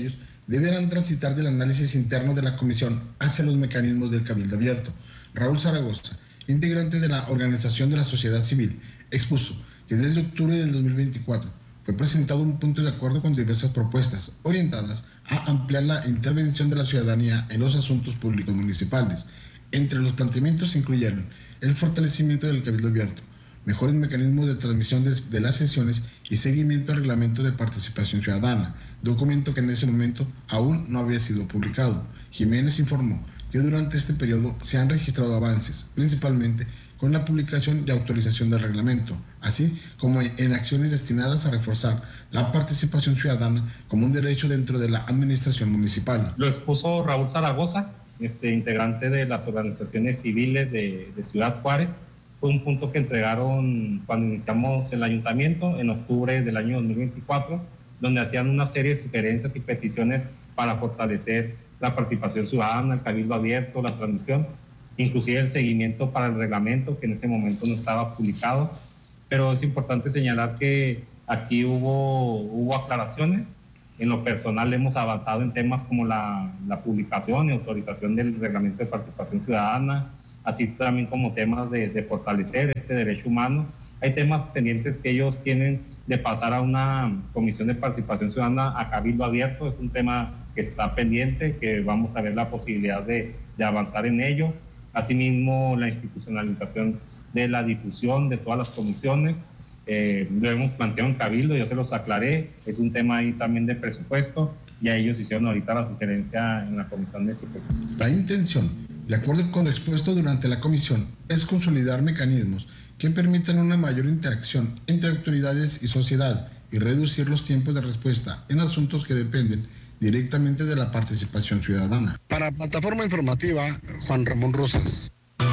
deberán transitar del análisis interno de la comisión hacia los mecanismos del cabildo abierto. Raúl Zaragoza, integrante de la Organización de la Sociedad Civil, expuso que desde octubre del dos mil veinticuatro fue presentado un punto de acuerdo con diversas propuestas orientadas a ampliar la intervención de la ciudadanía en los asuntos públicos municipales. Entre los planteamientos se incluyeron el fortalecimiento del cabildo abierto, mejores mecanismos de transmisión de, de las sesiones y seguimiento al reglamento de participación ciudadana, documento que en ese momento aún no había sido publicado. Jiménez informó que durante este periodo se han registrado avances, principalmente con la publicación y autorización del reglamento, así como en acciones destinadas a reforzar la participación ciudadana como un derecho dentro de la administración municipal. Lo expuso Raúl Zaragoza, este, integrante de las organizaciones civiles de, de Ciudad Juárez. Fue un punto que entregaron cuando iniciamos el ayuntamiento en octubre del año dos mil veinticuatro, donde hacían una serie de sugerencias y peticiones para fortalecer la participación ciudadana, el cabildo abierto, la transmisión, inclusive el seguimiento para el reglamento, que en ese momento no estaba publicado. Pero es importante señalar que aquí hubo, hubo aclaraciones. En lo personal hemos avanzado en temas como la, la publicación y autorización del reglamento de participación ciudadana, así también como temas de, de fortalecer este derecho humano. Hay temas pendientes que ellos tienen de pasar a una comisión de participación ciudadana a cabildo abierto. Es un tema que está pendiente, que vamos a ver la posibilidad de, de avanzar en ello. Asimismo, la institucionalización de la difusión de todas las comisiones. Eh, lo hemos planteado en cabildo, yo se los aclaré, es un tema ahí también de presupuesto, y a ellos hicieron ahorita la sugerencia en la comisión de éticas. La intención, de acuerdo con lo expuesto durante la comisión, es consolidar mecanismos que permitan una mayor interacción entre autoridades y sociedad y reducir los tiempos de respuesta en asuntos que dependen directamente de la participación ciudadana. Para Plataforma Informativa, Juan Ramón Rosas.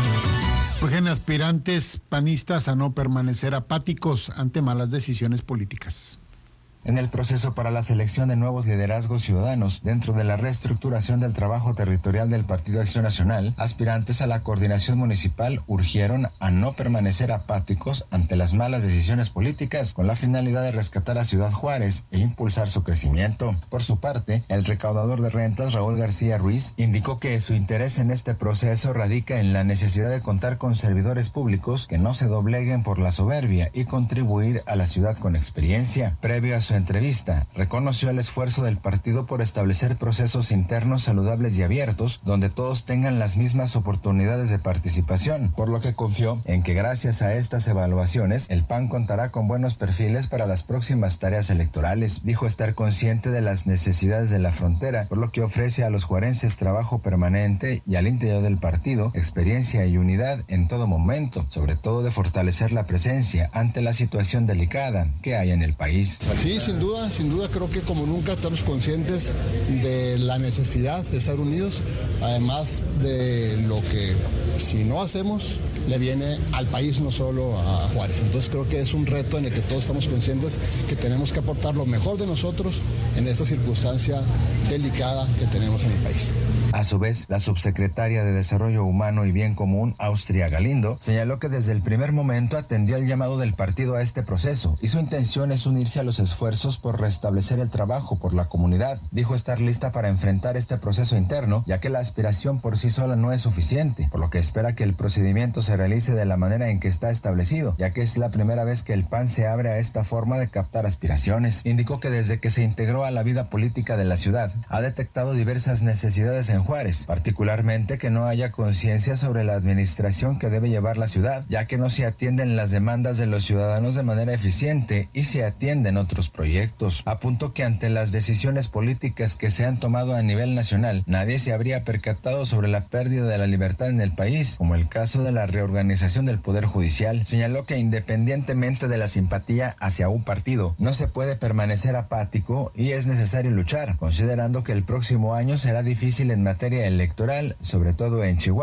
Urgen aspirantes panistas a no permanecer apáticos ante malas decisiones políticas. En el proceso para la selección de nuevos liderazgos ciudadanos dentro de la reestructuración del trabajo territorial del Partido Acción Nacional, aspirantes a la coordinación municipal urgieron a no permanecer apáticos ante las malas decisiones políticas con la finalidad de rescatar a Ciudad Juárez e impulsar su crecimiento. Por su parte, el recaudador de rentas Raúl García Ruiz indicó que su interés en este proceso radica en la necesidad de contar con servidores públicos que no se dobleguen por la soberbia y contribuir a la ciudad con experiencia. Previo a su entrevista, reconoció el esfuerzo del partido por establecer procesos internos saludables y abiertos, donde todos tengan las mismas oportunidades de participación, por lo que confió en que gracias a estas evaluaciones, el P A N contará con buenos perfiles para las próximas tareas electorales. Dijo estar consciente de las necesidades de la frontera, por lo que ofrece a los juarenses trabajo permanente y al interior del partido, experiencia y unidad en todo momento, sobre todo de fortalecer la presencia ante la situación delicada que hay en el país. Sí, sin duda, sin duda creo que como nunca estamos conscientes de la necesidad de estar unidos, además de lo que si no hacemos le viene al país, no solo a Juárez. Entonces creo que es un reto en el que todos estamos conscientes que tenemos que aportar lo mejor de nosotros en esta circunstancia delicada que tenemos en el país. A su vez, la subsecretaria de Desarrollo Humano y Bien Común, Austria Galindo, señaló que desde el primer momento atendió el llamado del partido a este proceso y su intención es unirse a los esfuerzos por restablecer el trabajo por la comunidad. Dijo estar lista para enfrentar este proceso interno, ya que la aspiración por sí sola no es suficiente, por lo que espera que el procedimiento se realice de la manera en que está establecido, ya que es la primera vez que el P A N se abre a esta forma de captar aspiraciones. Indicó que desde que se integró a la vida política de la ciudad, ha detectado diversas necesidades en Juárez, particularmente que no haya conciencia sobre la administración que debe llevar la ciudad, ya que no se atienden las demandas de los ciudadanos de manera eficiente y se atienden otros proyectos. Apuntó que ante las decisiones políticas que se han tomado a nivel nacional, nadie se habría percatado sobre la pérdida de la libertad en el país, como el caso de la reorganización del Poder Judicial. Señaló que independientemente de la simpatía hacia un partido, no se puede permanecer apático y es necesario luchar, considerando que el próximo año será difícil en materia electoral, sobre todo en Chihuahua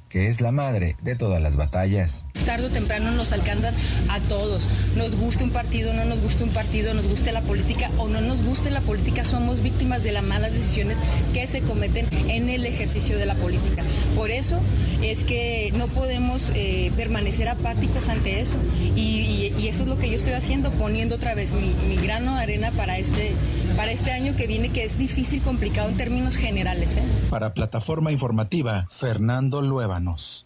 que es la madre de todas las batallas. Tarde o temprano nos alcanzan a todos. Nos guste un partido, no nos guste un partido, nos guste la política o no nos guste la política, somos víctimas de las malas decisiones que se cometen en el ejercicio de la política. Por eso es que no podemos eh, permanecer apáticos ante eso. Y, y, y eso es lo que yo estoy haciendo, poniendo otra vez mi, mi grano de arena para este, para este año que viene, que es difícil, complicado en términos generales. ¿eh? Para Plataforma Informativa, Fernando Luébanos.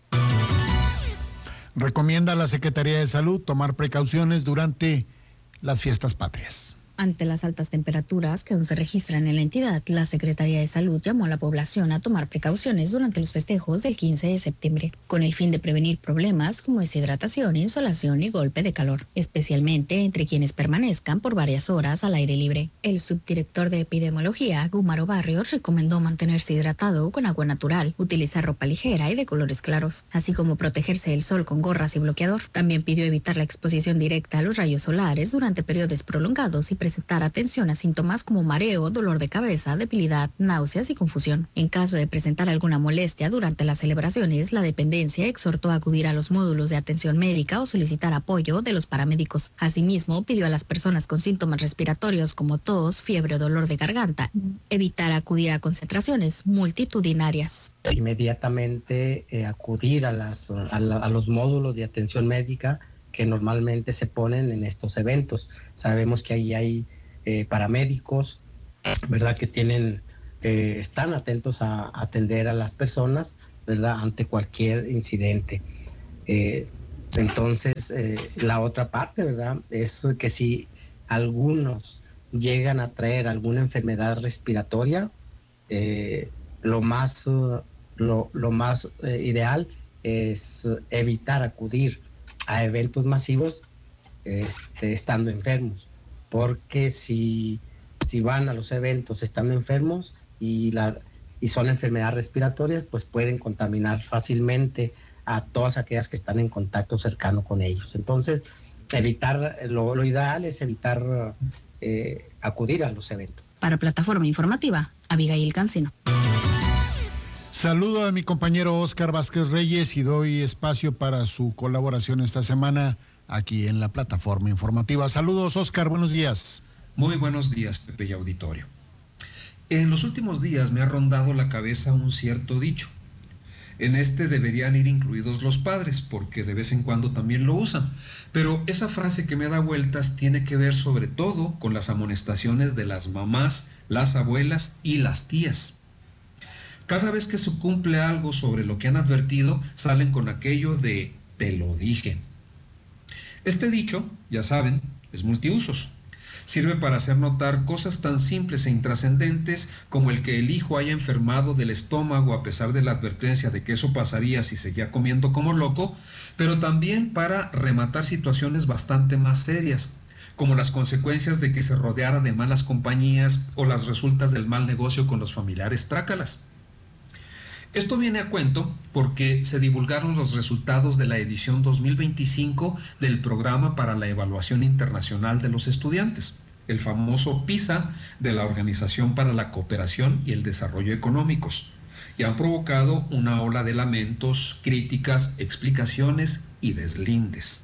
Recomienda a la Secretaría de Salud tomar precauciones durante las fiestas patrias. Ante las altas temperaturas que aún se registran en la entidad, la Secretaría de Salud llamó a la población a tomar precauciones durante los festejos del quince de septiembre, con el fin de prevenir problemas como deshidratación, insolación y golpe de calor, especialmente entre quienes permanezcan por varias horas al aire libre. El subdirector de epidemiología, Gumaro Barrios, recomendó mantenerse hidratado con agua natural, utilizar ropa ligera y de colores claros, así como protegerse del sol con gorras y bloqueador. También pidió evitar la exposición directa a los rayos solares durante periodos prolongados y presentar atención a síntomas como mareo, dolor de cabeza, debilidad, náuseas y confusión. En caso de presentar alguna molestia durante las celebraciones, la dependencia exhortó a acudir a los módulos de atención médica o solicitar apoyo de los paramédicos. Asimismo, pidió a las personas con síntomas respiratorios como tos, fiebre o dolor de garganta evitar acudir a concentraciones multitudinarias. Inmediatamente eh, acudir a, las, a, la, a los módulos de atención médica que normalmente se ponen en estos eventos. Sabemos que ahí hay eh, paramédicos, ¿verdad?, que tienen, eh, están atentos a atender a las personas, ¿verdad?, ante cualquier incidente. Eh, entonces, eh, la otra parte, ¿verdad?, es que si algunos llegan a traer alguna enfermedad respiratoria, eh, lo más, uh, lo, lo más eh, ideal es evitar acudir a eventos masivos este, estando enfermos, porque si, si van a los eventos estando enfermos y, la, y son enfermedades respiratorias, pues pueden contaminar fácilmente a todas aquellas que están en contacto cercano con ellos. Entonces, evitar, lo, lo ideal es evitar eh, acudir a los eventos. Para Plataforma Informativa, Abigail Cancino. Saludo a mi compañero Oscar Vázquez Reyes y doy espacio para su colaboración esta semana aquí en la Plataforma Informativa. Saludos, Oscar, buenos días. Muy buenos días, Pepe y auditorio. En los últimos días me ha rondado la cabeza un cierto dicho. En este deberían ir incluidos los padres, porque de vez en cuando también lo usan. Pero esa frase que me da vueltas tiene que ver sobre todo con las amonestaciones de las mamás, las abuelas y las tías. Cada vez que se cumple algo sobre lo que han advertido, salen con aquello de "te lo dije". Este dicho, ya saben, es multiusos. Sirve para hacer notar cosas tan simples e intrascendentes como el que el hijo haya enfermado del estómago a pesar de la advertencia de que eso pasaría si seguía comiendo como loco, pero también para rematar situaciones bastante más serias, como las consecuencias de que se rodeara de malas compañías o las resultas del mal negocio con los familiares trácalas. Esto viene a cuento porque se divulgaron los resultados de la edición dos mil veinticinco del Programa para la Evaluación Internacional de los Estudiantes, el famoso PISA de la Organización para la Cooperación y el Desarrollo Económicos, y han provocado una ola de lamentos, críticas, explicaciones y deslindes.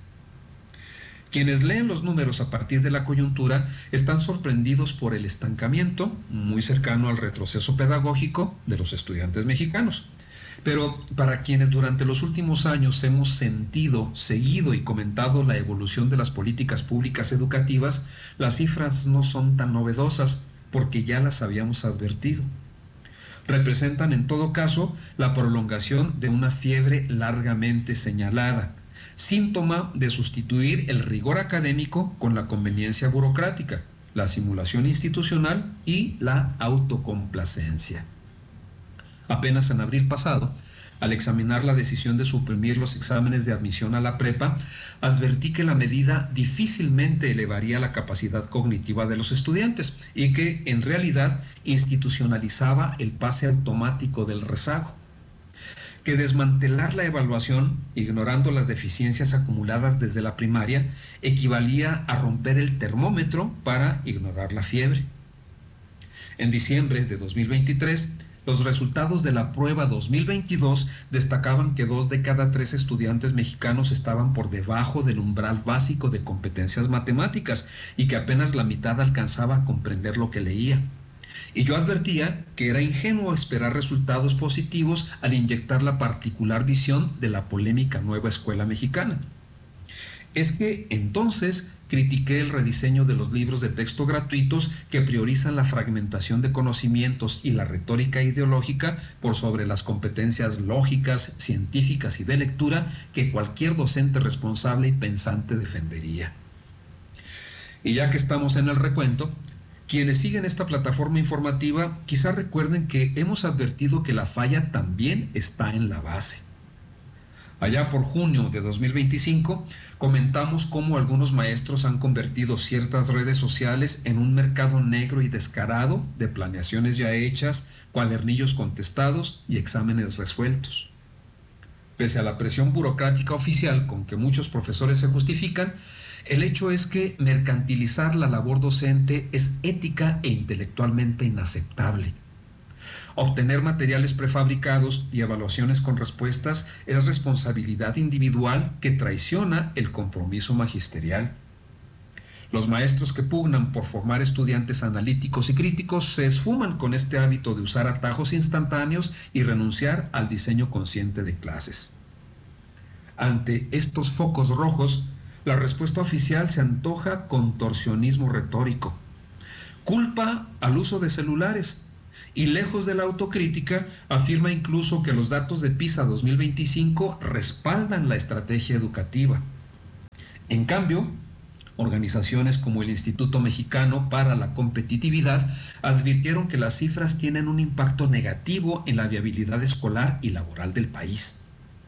Quienes leen los números a partir de la coyuntura están sorprendidos por el estancamiento, muy cercano al retroceso pedagógico, de los estudiantes mexicanos. Pero para quienes durante los últimos años hemos sentido, seguido y comentado la evolución de las políticas públicas educativas, las cifras no son tan novedosas porque ya las habíamos advertido. Representan en todo caso la prolongación de una fiebre largamente señalada, síntoma de sustituir el rigor académico con la conveniencia burocrática, la simulación institucional y la autocomplacencia. Apenas en abril pasado, al examinar la decisión de suprimir los exámenes de admisión a la prepa, advertí que la medida difícilmente elevaría la capacidad cognitiva de los estudiantes y que, en realidad, institucionalizaba el pase automático del rezago. Que desmantelar la evaluación, ignorando las deficiencias acumuladas desde la primaria, equivalía a romper el termómetro para ignorar la fiebre. En diciembre de dos mil veintitrés, los resultados de la prueba dos mil veintidós destacaban que dos de cada tres estudiantes mexicanos estaban por debajo del umbral básico de competencias matemáticas y que apenas la mitad alcanzaba a comprender lo que leía. Y yo advertía que era ingenuo esperar resultados positivos al inyectar la particular visión de la polémica nueva escuela mexicana. Es que entonces critiqué el rediseño de los libros de texto gratuitos que priorizan la fragmentación de conocimientos y la retórica ideológica por sobre las competencias lógicas, científicas y de lectura que cualquier docente responsable y pensante defendería. Y ya que estamos en el recuento, quienes siguen esta plataforma informativa quizá recuerden que hemos advertido que la falla también está en la base. Allá por junio de dos mil veinticinco, comentamos cómo algunos maestros han convertido ciertas redes sociales en un mercado negro y descarado de planeaciones ya hechas, cuadernillos contestados y exámenes resueltos. Pese a la presión burocrática oficial con que muchos profesores se justifican, el hecho es que mercantilizar la labor docente es ética e intelectualmente inaceptable. Obtener materiales prefabricados y evaluaciones con respuestas es responsabilidad individual que traiciona el compromiso magisterial. Los maestros que pugnan por formar estudiantes analíticos y críticos se esfuman con este hábito de usar atajos instantáneos y renunciar al diseño consciente de clases. Ante estos focos rojos, la respuesta oficial se antoja contorsionismo retórico. Culpa al uso de celulares. Y lejos de la autocrítica, afirma incluso que los datos de PISA dos mil veinticinco respaldan la estrategia educativa. En cambio, organizaciones como el Instituto Mexicano para la Competitividad advirtieron que las cifras tienen un impacto negativo en la viabilidad escolar y laboral del país.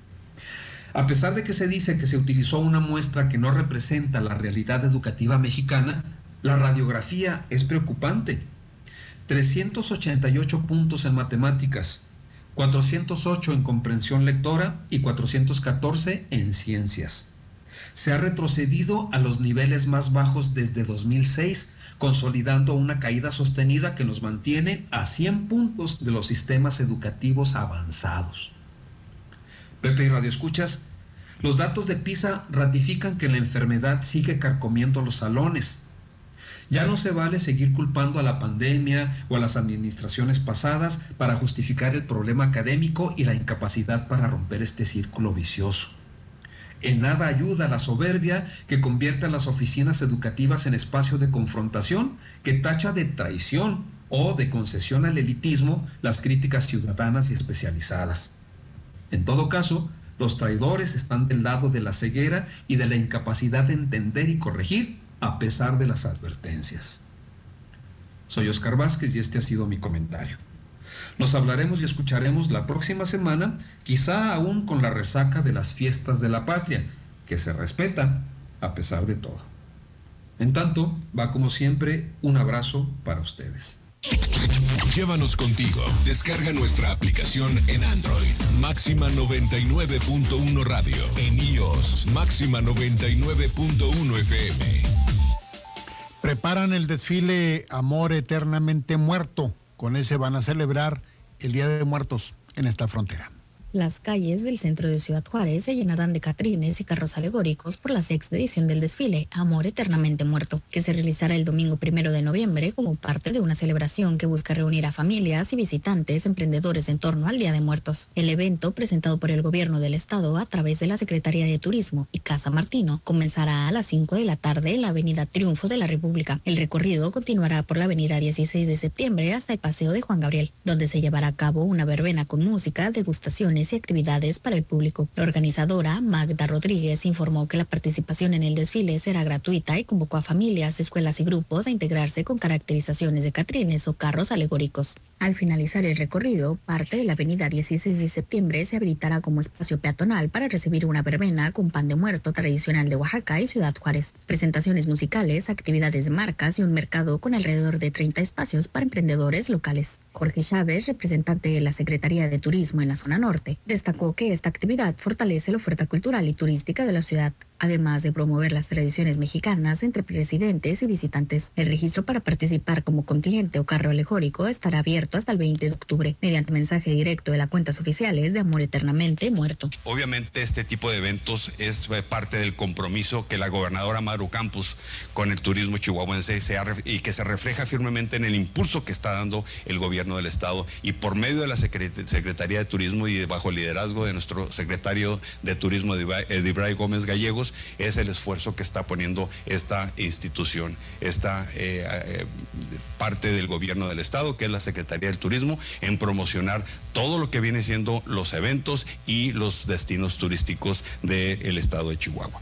A pesar de que se dice que se utilizó una muestra que no representa la realidad educativa mexicana, la radiografía es preocupante. trescientos ochenta y ocho puntos en matemáticas, cuatrocientos ocho en comprensión lectora y cuatrocientos catorce en ciencias. Se ha retrocedido a los niveles más bajos desde dos mil seis, consolidando una caída sostenida que nos mantiene a cien puntos de los sistemas educativos avanzados. Pepe y Radio Escuchas, los datos de PISA ratifican que la enfermedad sigue carcomiendo los salones. Ya no se vale seguir culpando a la pandemia o a las administraciones pasadas para justificar el problema académico y la incapacidad para romper este círculo vicioso. En nada ayuda la soberbia que convierte a las oficinas educativas en espacio de confrontación, que tacha de traición o de concesión al elitismo las críticas ciudadanas y especializadas. En todo caso, los traidores están del lado de la ceguera y de la incapacidad de entender y corregir a pesar de las advertencias. Soy Oscar Vázquez y este ha sido mi comentario. Nos hablaremos y escucharemos la próxima semana, quizá aún con la resaca de las fiestas de la patria, que se respetan a pesar de todo. En tanto, va como siempre un abrazo para ustedes. Llévanos contigo. Descarga nuestra aplicación en Android. Máxima noventa y nueve punto uno Radio. En iOS. Máxima noventa y nueve punto uno F M. Preparan el desfile Amor Eternamente Muerto. Con ese van a celebrar el Día de Muertos en esta frontera. Las calles del centro de Ciudad Juárez se llenarán de catrines y carros alegóricos por la sexta edición del desfile Amor Eternamente Muerto, que se realizará el domingo primero de noviembre como parte de una celebración que busca reunir a familias y visitantes emprendedores en torno al Día de Muertos. El evento, presentado por el gobierno del estado a través de la Secretaría de Turismo y Casa Martino, comenzará a las cinco de la tarde en la Avenida Triunfo de la República. El recorrido continuará por la Avenida dieciséis de septiembre hasta el Paseo de Juan Gabriel, donde se llevará a cabo una verbena con música, degustaciones y actividades para el público. La organizadora, Magda Rodríguez, informó que la participación en el desfile será gratuita y convocó a familias, escuelas y grupos a integrarse con caracterizaciones de catrines o carros alegóricos. Al finalizar el recorrido, parte de la avenida dieciséis de septiembre se habilitará como espacio peatonal para recibir una verbena con pan de muerto tradicional de Oaxaca y Ciudad Juárez, presentaciones musicales, actividades de marcas y un mercado con alrededor de treinta espacios para emprendedores locales. Jorge Chávez, representante de la Secretaría de Turismo en la zona norte, destacó que esta actividad fortalece la oferta cultural y turística de la ciudad, además de promover las tradiciones mexicanas entre presidentes y visitantes. El registro para participar como contingente o carro alegórico estará abierto hasta el veinte de octubre, mediante mensaje directo de las cuentas oficiales de Amor Eternamente Muerto. Obviamente este tipo de eventos es parte del compromiso que la gobernadora Maru Campos con el turismo chihuahuense se ha, y que se refleja firmemente en el impulso que está dando el gobierno del estado, y por medio de la Secretaría de Turismo y bajo el liderazgo de nuestro secretario de Turismo, Edibray Gómez Gallegos, es el esfuerzo que está poniendo esta institución, esta eh, eh, parte del gobierno del estado, que es la Secretaría del Turismo, en promocionar todo lo que viene siendo los eventos y los destinos turísticos del estado de Chihuahua.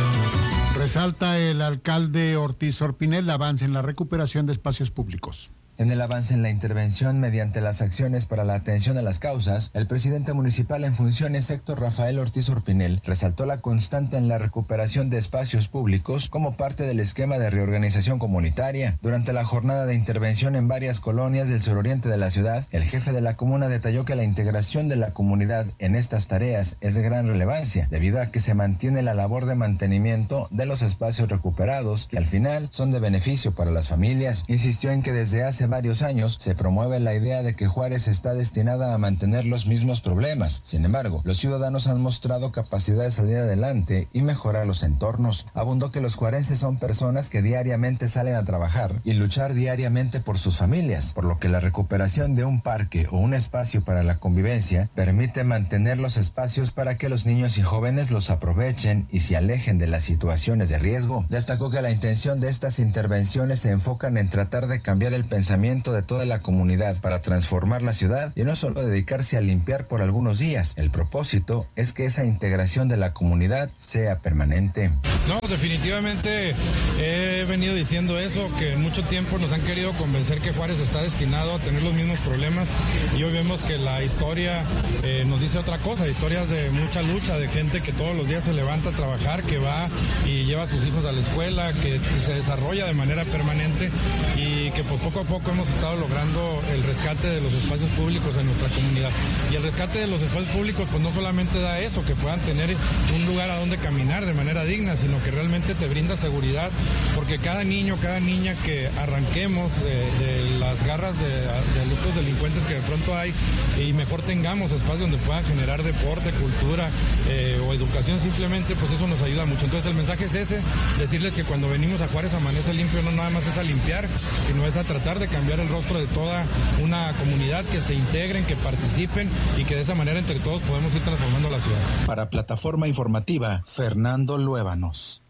Resalta el alcalde Ortiz Orpinel el avance en la recuperación de espacios públicos. En el avance en la intervención mediante las acciones para la atención a las causas, el presidente municipal en funciones, Héctor Rafael Ortiz Orpinel, resaltó la constante en la recuperación de espacios públicos como parte del esquema de reorganización comunitaria. Durante la jornada de intervención en varias colonias del suroriente de la ciudad, el jefe de la comuna detalló que la integración de la comunidad en estas tareas es de gran relevancia, debido a que se mantiene la labor de mantenimiento de los espacios recuperados, que al final son de beneficio para las familias. Insistió en que desde hace varios años se promueve la idea de que Juárez está destinada a mantener los mismos problemas. Sin embargo, los ciudadanos han mostrado capacidad de salir adelante y mejorar los entornos. Abundó que los juarenses son personas que diariamente salen a trabajar y luchar diariamente por sus familias, por lo que la recuperación de un parque o un espacio para la convivencia permite mantener los espacios para que los niños y jóvenes los aprovechen y se alejen de las situaciones de riesgo. Destacó que la intención de estas intervenciones se enfocan en tratar de cambiar el pensamiento de toda la comunidad para transformar la ciudad y no solo dedicarse a limpiar por algunos días. El propósito es que esa integración de la comunidad sea permanente. No, definitivamente he venido diciendo eso, que en mucho tiempo nos han querido convencer que Juárez está destinado a tener los mismos problemas, y hoy vemos que la historia eh, nos dice otra cosa, historias de mucha lucha, de gente que todos los días se levanta a trabajar, que va y lleva a sus hijos a la escuela, que se desarrolla de manera permanente, y que pues poco a poco hemos estado logrando el rescate de los espacios públicos en nuestra comunidad. Y el rescate de los espacios públicos pues no solamente da eso, que puedan tener un lugar a donde caminar de manera digna, sino que realmente te brinda seguridad, porque cada niño, cada niña que arranquemos de, de las garras de, de estos delincuentes que de pronto hay, y mejor tengamos espacios donde puedan generar deporte, cultura eh, o educación simplemente, pues eso nos ayuda mucho. Entonces el mensaje es ese, decirles que cuando venimos a Juárez Amanece Limpio no nada más es a limpiar, sino es a tratar de cambiar el rostro de toda una comunidad, que se integren, que participen, y que de esa manera entre todos podemos ir transformando la ciudad. Para Plataforma Informativa, Fernando Luébanos.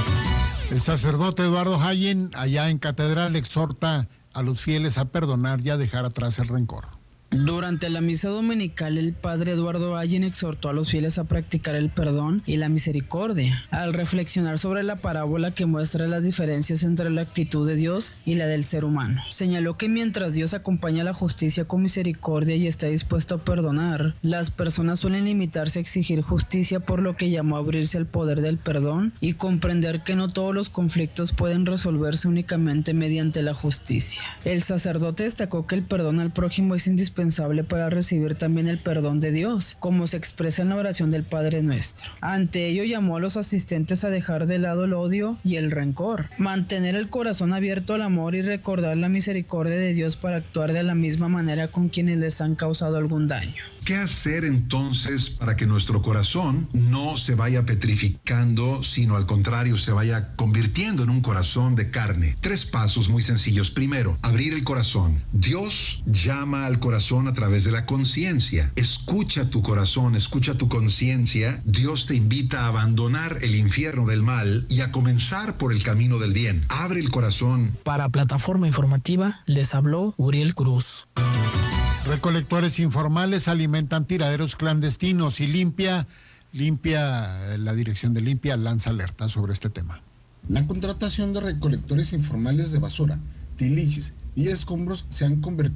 El sacerdote Eduardo Hayen, allá en Catedral, exhorta a los fieles a perdonar y a dejar atrás el rencor. Durante la misa dominical, el padre Eduardo Hayen exhortó a los fieles a practicar el perdón y la misericordia, al reflexionar sobre la parábola que muestra las diferencias entre la actitud de Dios y la del ser humano. Señaló que mientras Dios acompaña la justicia con misericordia y está dispuesto a perdonar, las personas suelen limitarse a exigir justicia, por lo que llamó a abrirse al poder del perdón y comprender que no todos los conflictos pueden resolverse únicamente mediante la justicia. El sacerdote destacó que el perdón al prójimo es indispensable para recibir también el perdón de Dios, como se expresa en la oración del Padre Nuestro. Ante ello, llamó a los asistentes a dejar de lado el odio y el rencor, mantener el corazón abierto al amor y recordar la misericordia de Dios para actuar de la misma manera con quienes les han causado algún daño. ¿Qué hacer entonces para que nuestro corazón no se vaya petrificando, sino al contrario se vaya convirtiendo en un corazón de carne? Tres pasos muy sencillos. Primero, abrir el corazón. Dios llama al corazón a través de la conciencia. Escucha tu corazón, escucha tu conciencia. Dios te invita a abandonar el infierno del mal y a comenzar por el camino del bien. Abre el corazón. Para Plataforma Informativa les habló Uriel Cruz. Recolectores informales alimentan tiraderos clandestinos y limpia, limpia, la dirección de Limpia lanza alerta sobre este tema. La contratación de recolectores informales de basura, tiliches y escombros se han convertido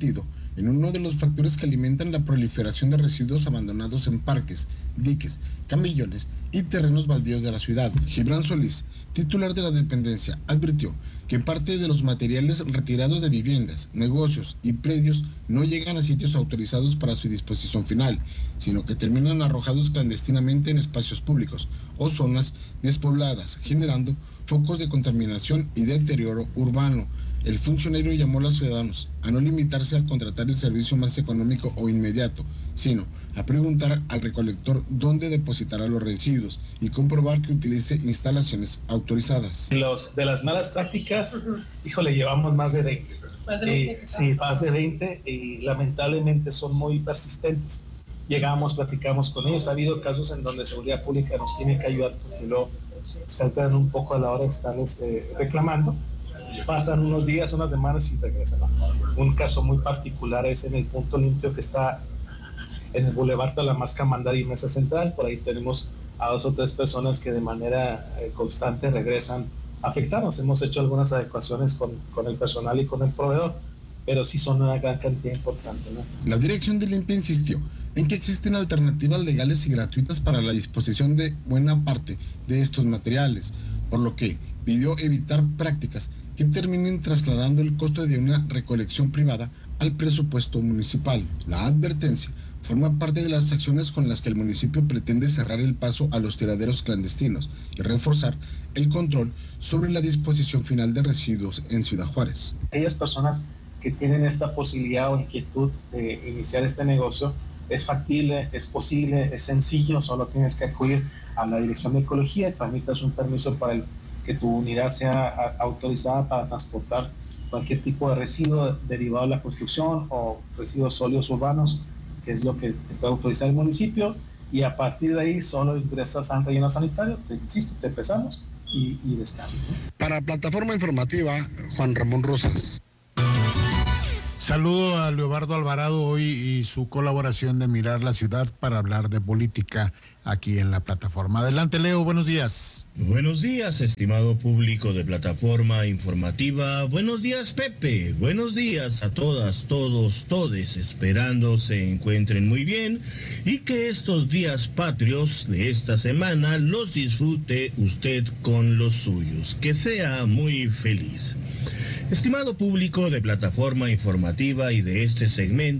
en uno de los factores que alimentan la proliferación de residuos abandonados en parques, diques, camillones y terrenos baldíos de la ciudad. Gibran Solís, titular de la dependencia, advirtió que parte de los materiales retirados de viviendas, negocios y predios no llegan a sitios autorizados para su disposición final, sino que terminan arrojados clandestinamente en espacios públicos o zonas despobladas, generando focos de contaminación y deterioro urbano. El funcionario llamó a los ciudadanos a no limitarse a contratar el servicio más económico o inmediato, sino a preguntar al recolector dónde depositará los residuos y comprobar que utilice instalaciones autorizadas. Los de las malas prácticas, híjole, llevamos más de veinte. ¿Más de veinte? Eh, sí, más de veinte y lamentablemente son muy persistentes. Llegamos, platicamos con ellos. Ha habido casos en donde Seguridad Pública nos tiene que ayudar porque luego se alteran un poco a la hora de estarles eh, reclamando. Pasan unos días, unas semanas y regresan, ¿no? Un caso muy particular es en el punto limpio que está en el Boulevard Talamasca, Mandar y Mesa Central. Por ahí tenemos a dos o tres personas que de manera eh, constante regresan a afectarnos. Hemos hecho algunas adecuaciones con, con el personal y con el proveedor, pero sí son una gran cantidad importante, ¿no? La Dirección de Limpia insistió en que existen alternativas legales y gratuitas para la disposición de buena parte de estos materiales, por lo que pidió evitar prácticas que terminen trasladando el costo de una recolección privada al presupuesto municipal. La advertencia forma parte de las acciones con las que el municipio pretende cerrar el paso a los tiraderos clandestinos y reforzar el control sobre la disposición final de residuos en Ciudad Juárez. Aquellas personas que tienen esta posibilidad o inquietud de iniciar este negocio, es factible, es posible, es sencillo, solo tienes que acudir a la Dirección de Ecología y tramitas un permiso para el que tu unidad sea autorizada para transportar cualquier tipo de residuo derivado de la construcción o residuos sólidos urbanos, que es lo que te puede autorizar el municipio, y a partir de ahí solo ingresas al relleno sanitario, te insisto, te pesamos y, y descargas, ¿no? Para Plataforma Informativa, Juan Ramón Rosas. Saludo a Leobardo Alvarado hoy y su colaboración de Mirar la Ciudad para hablar de política aquí en la plataforma. Adelante, Leo, buenos días. Buenos días, estimado público de Plataforma Informativa. Buenos días, Pepe. Buenos días a todas, todos, todes. Esperando se encuentren muy bien y que estos días patrios de esta semana los disfrute usted con los suyos. Que sea muy feliz. Estimado público de Plataforma Informativa y de este segmento,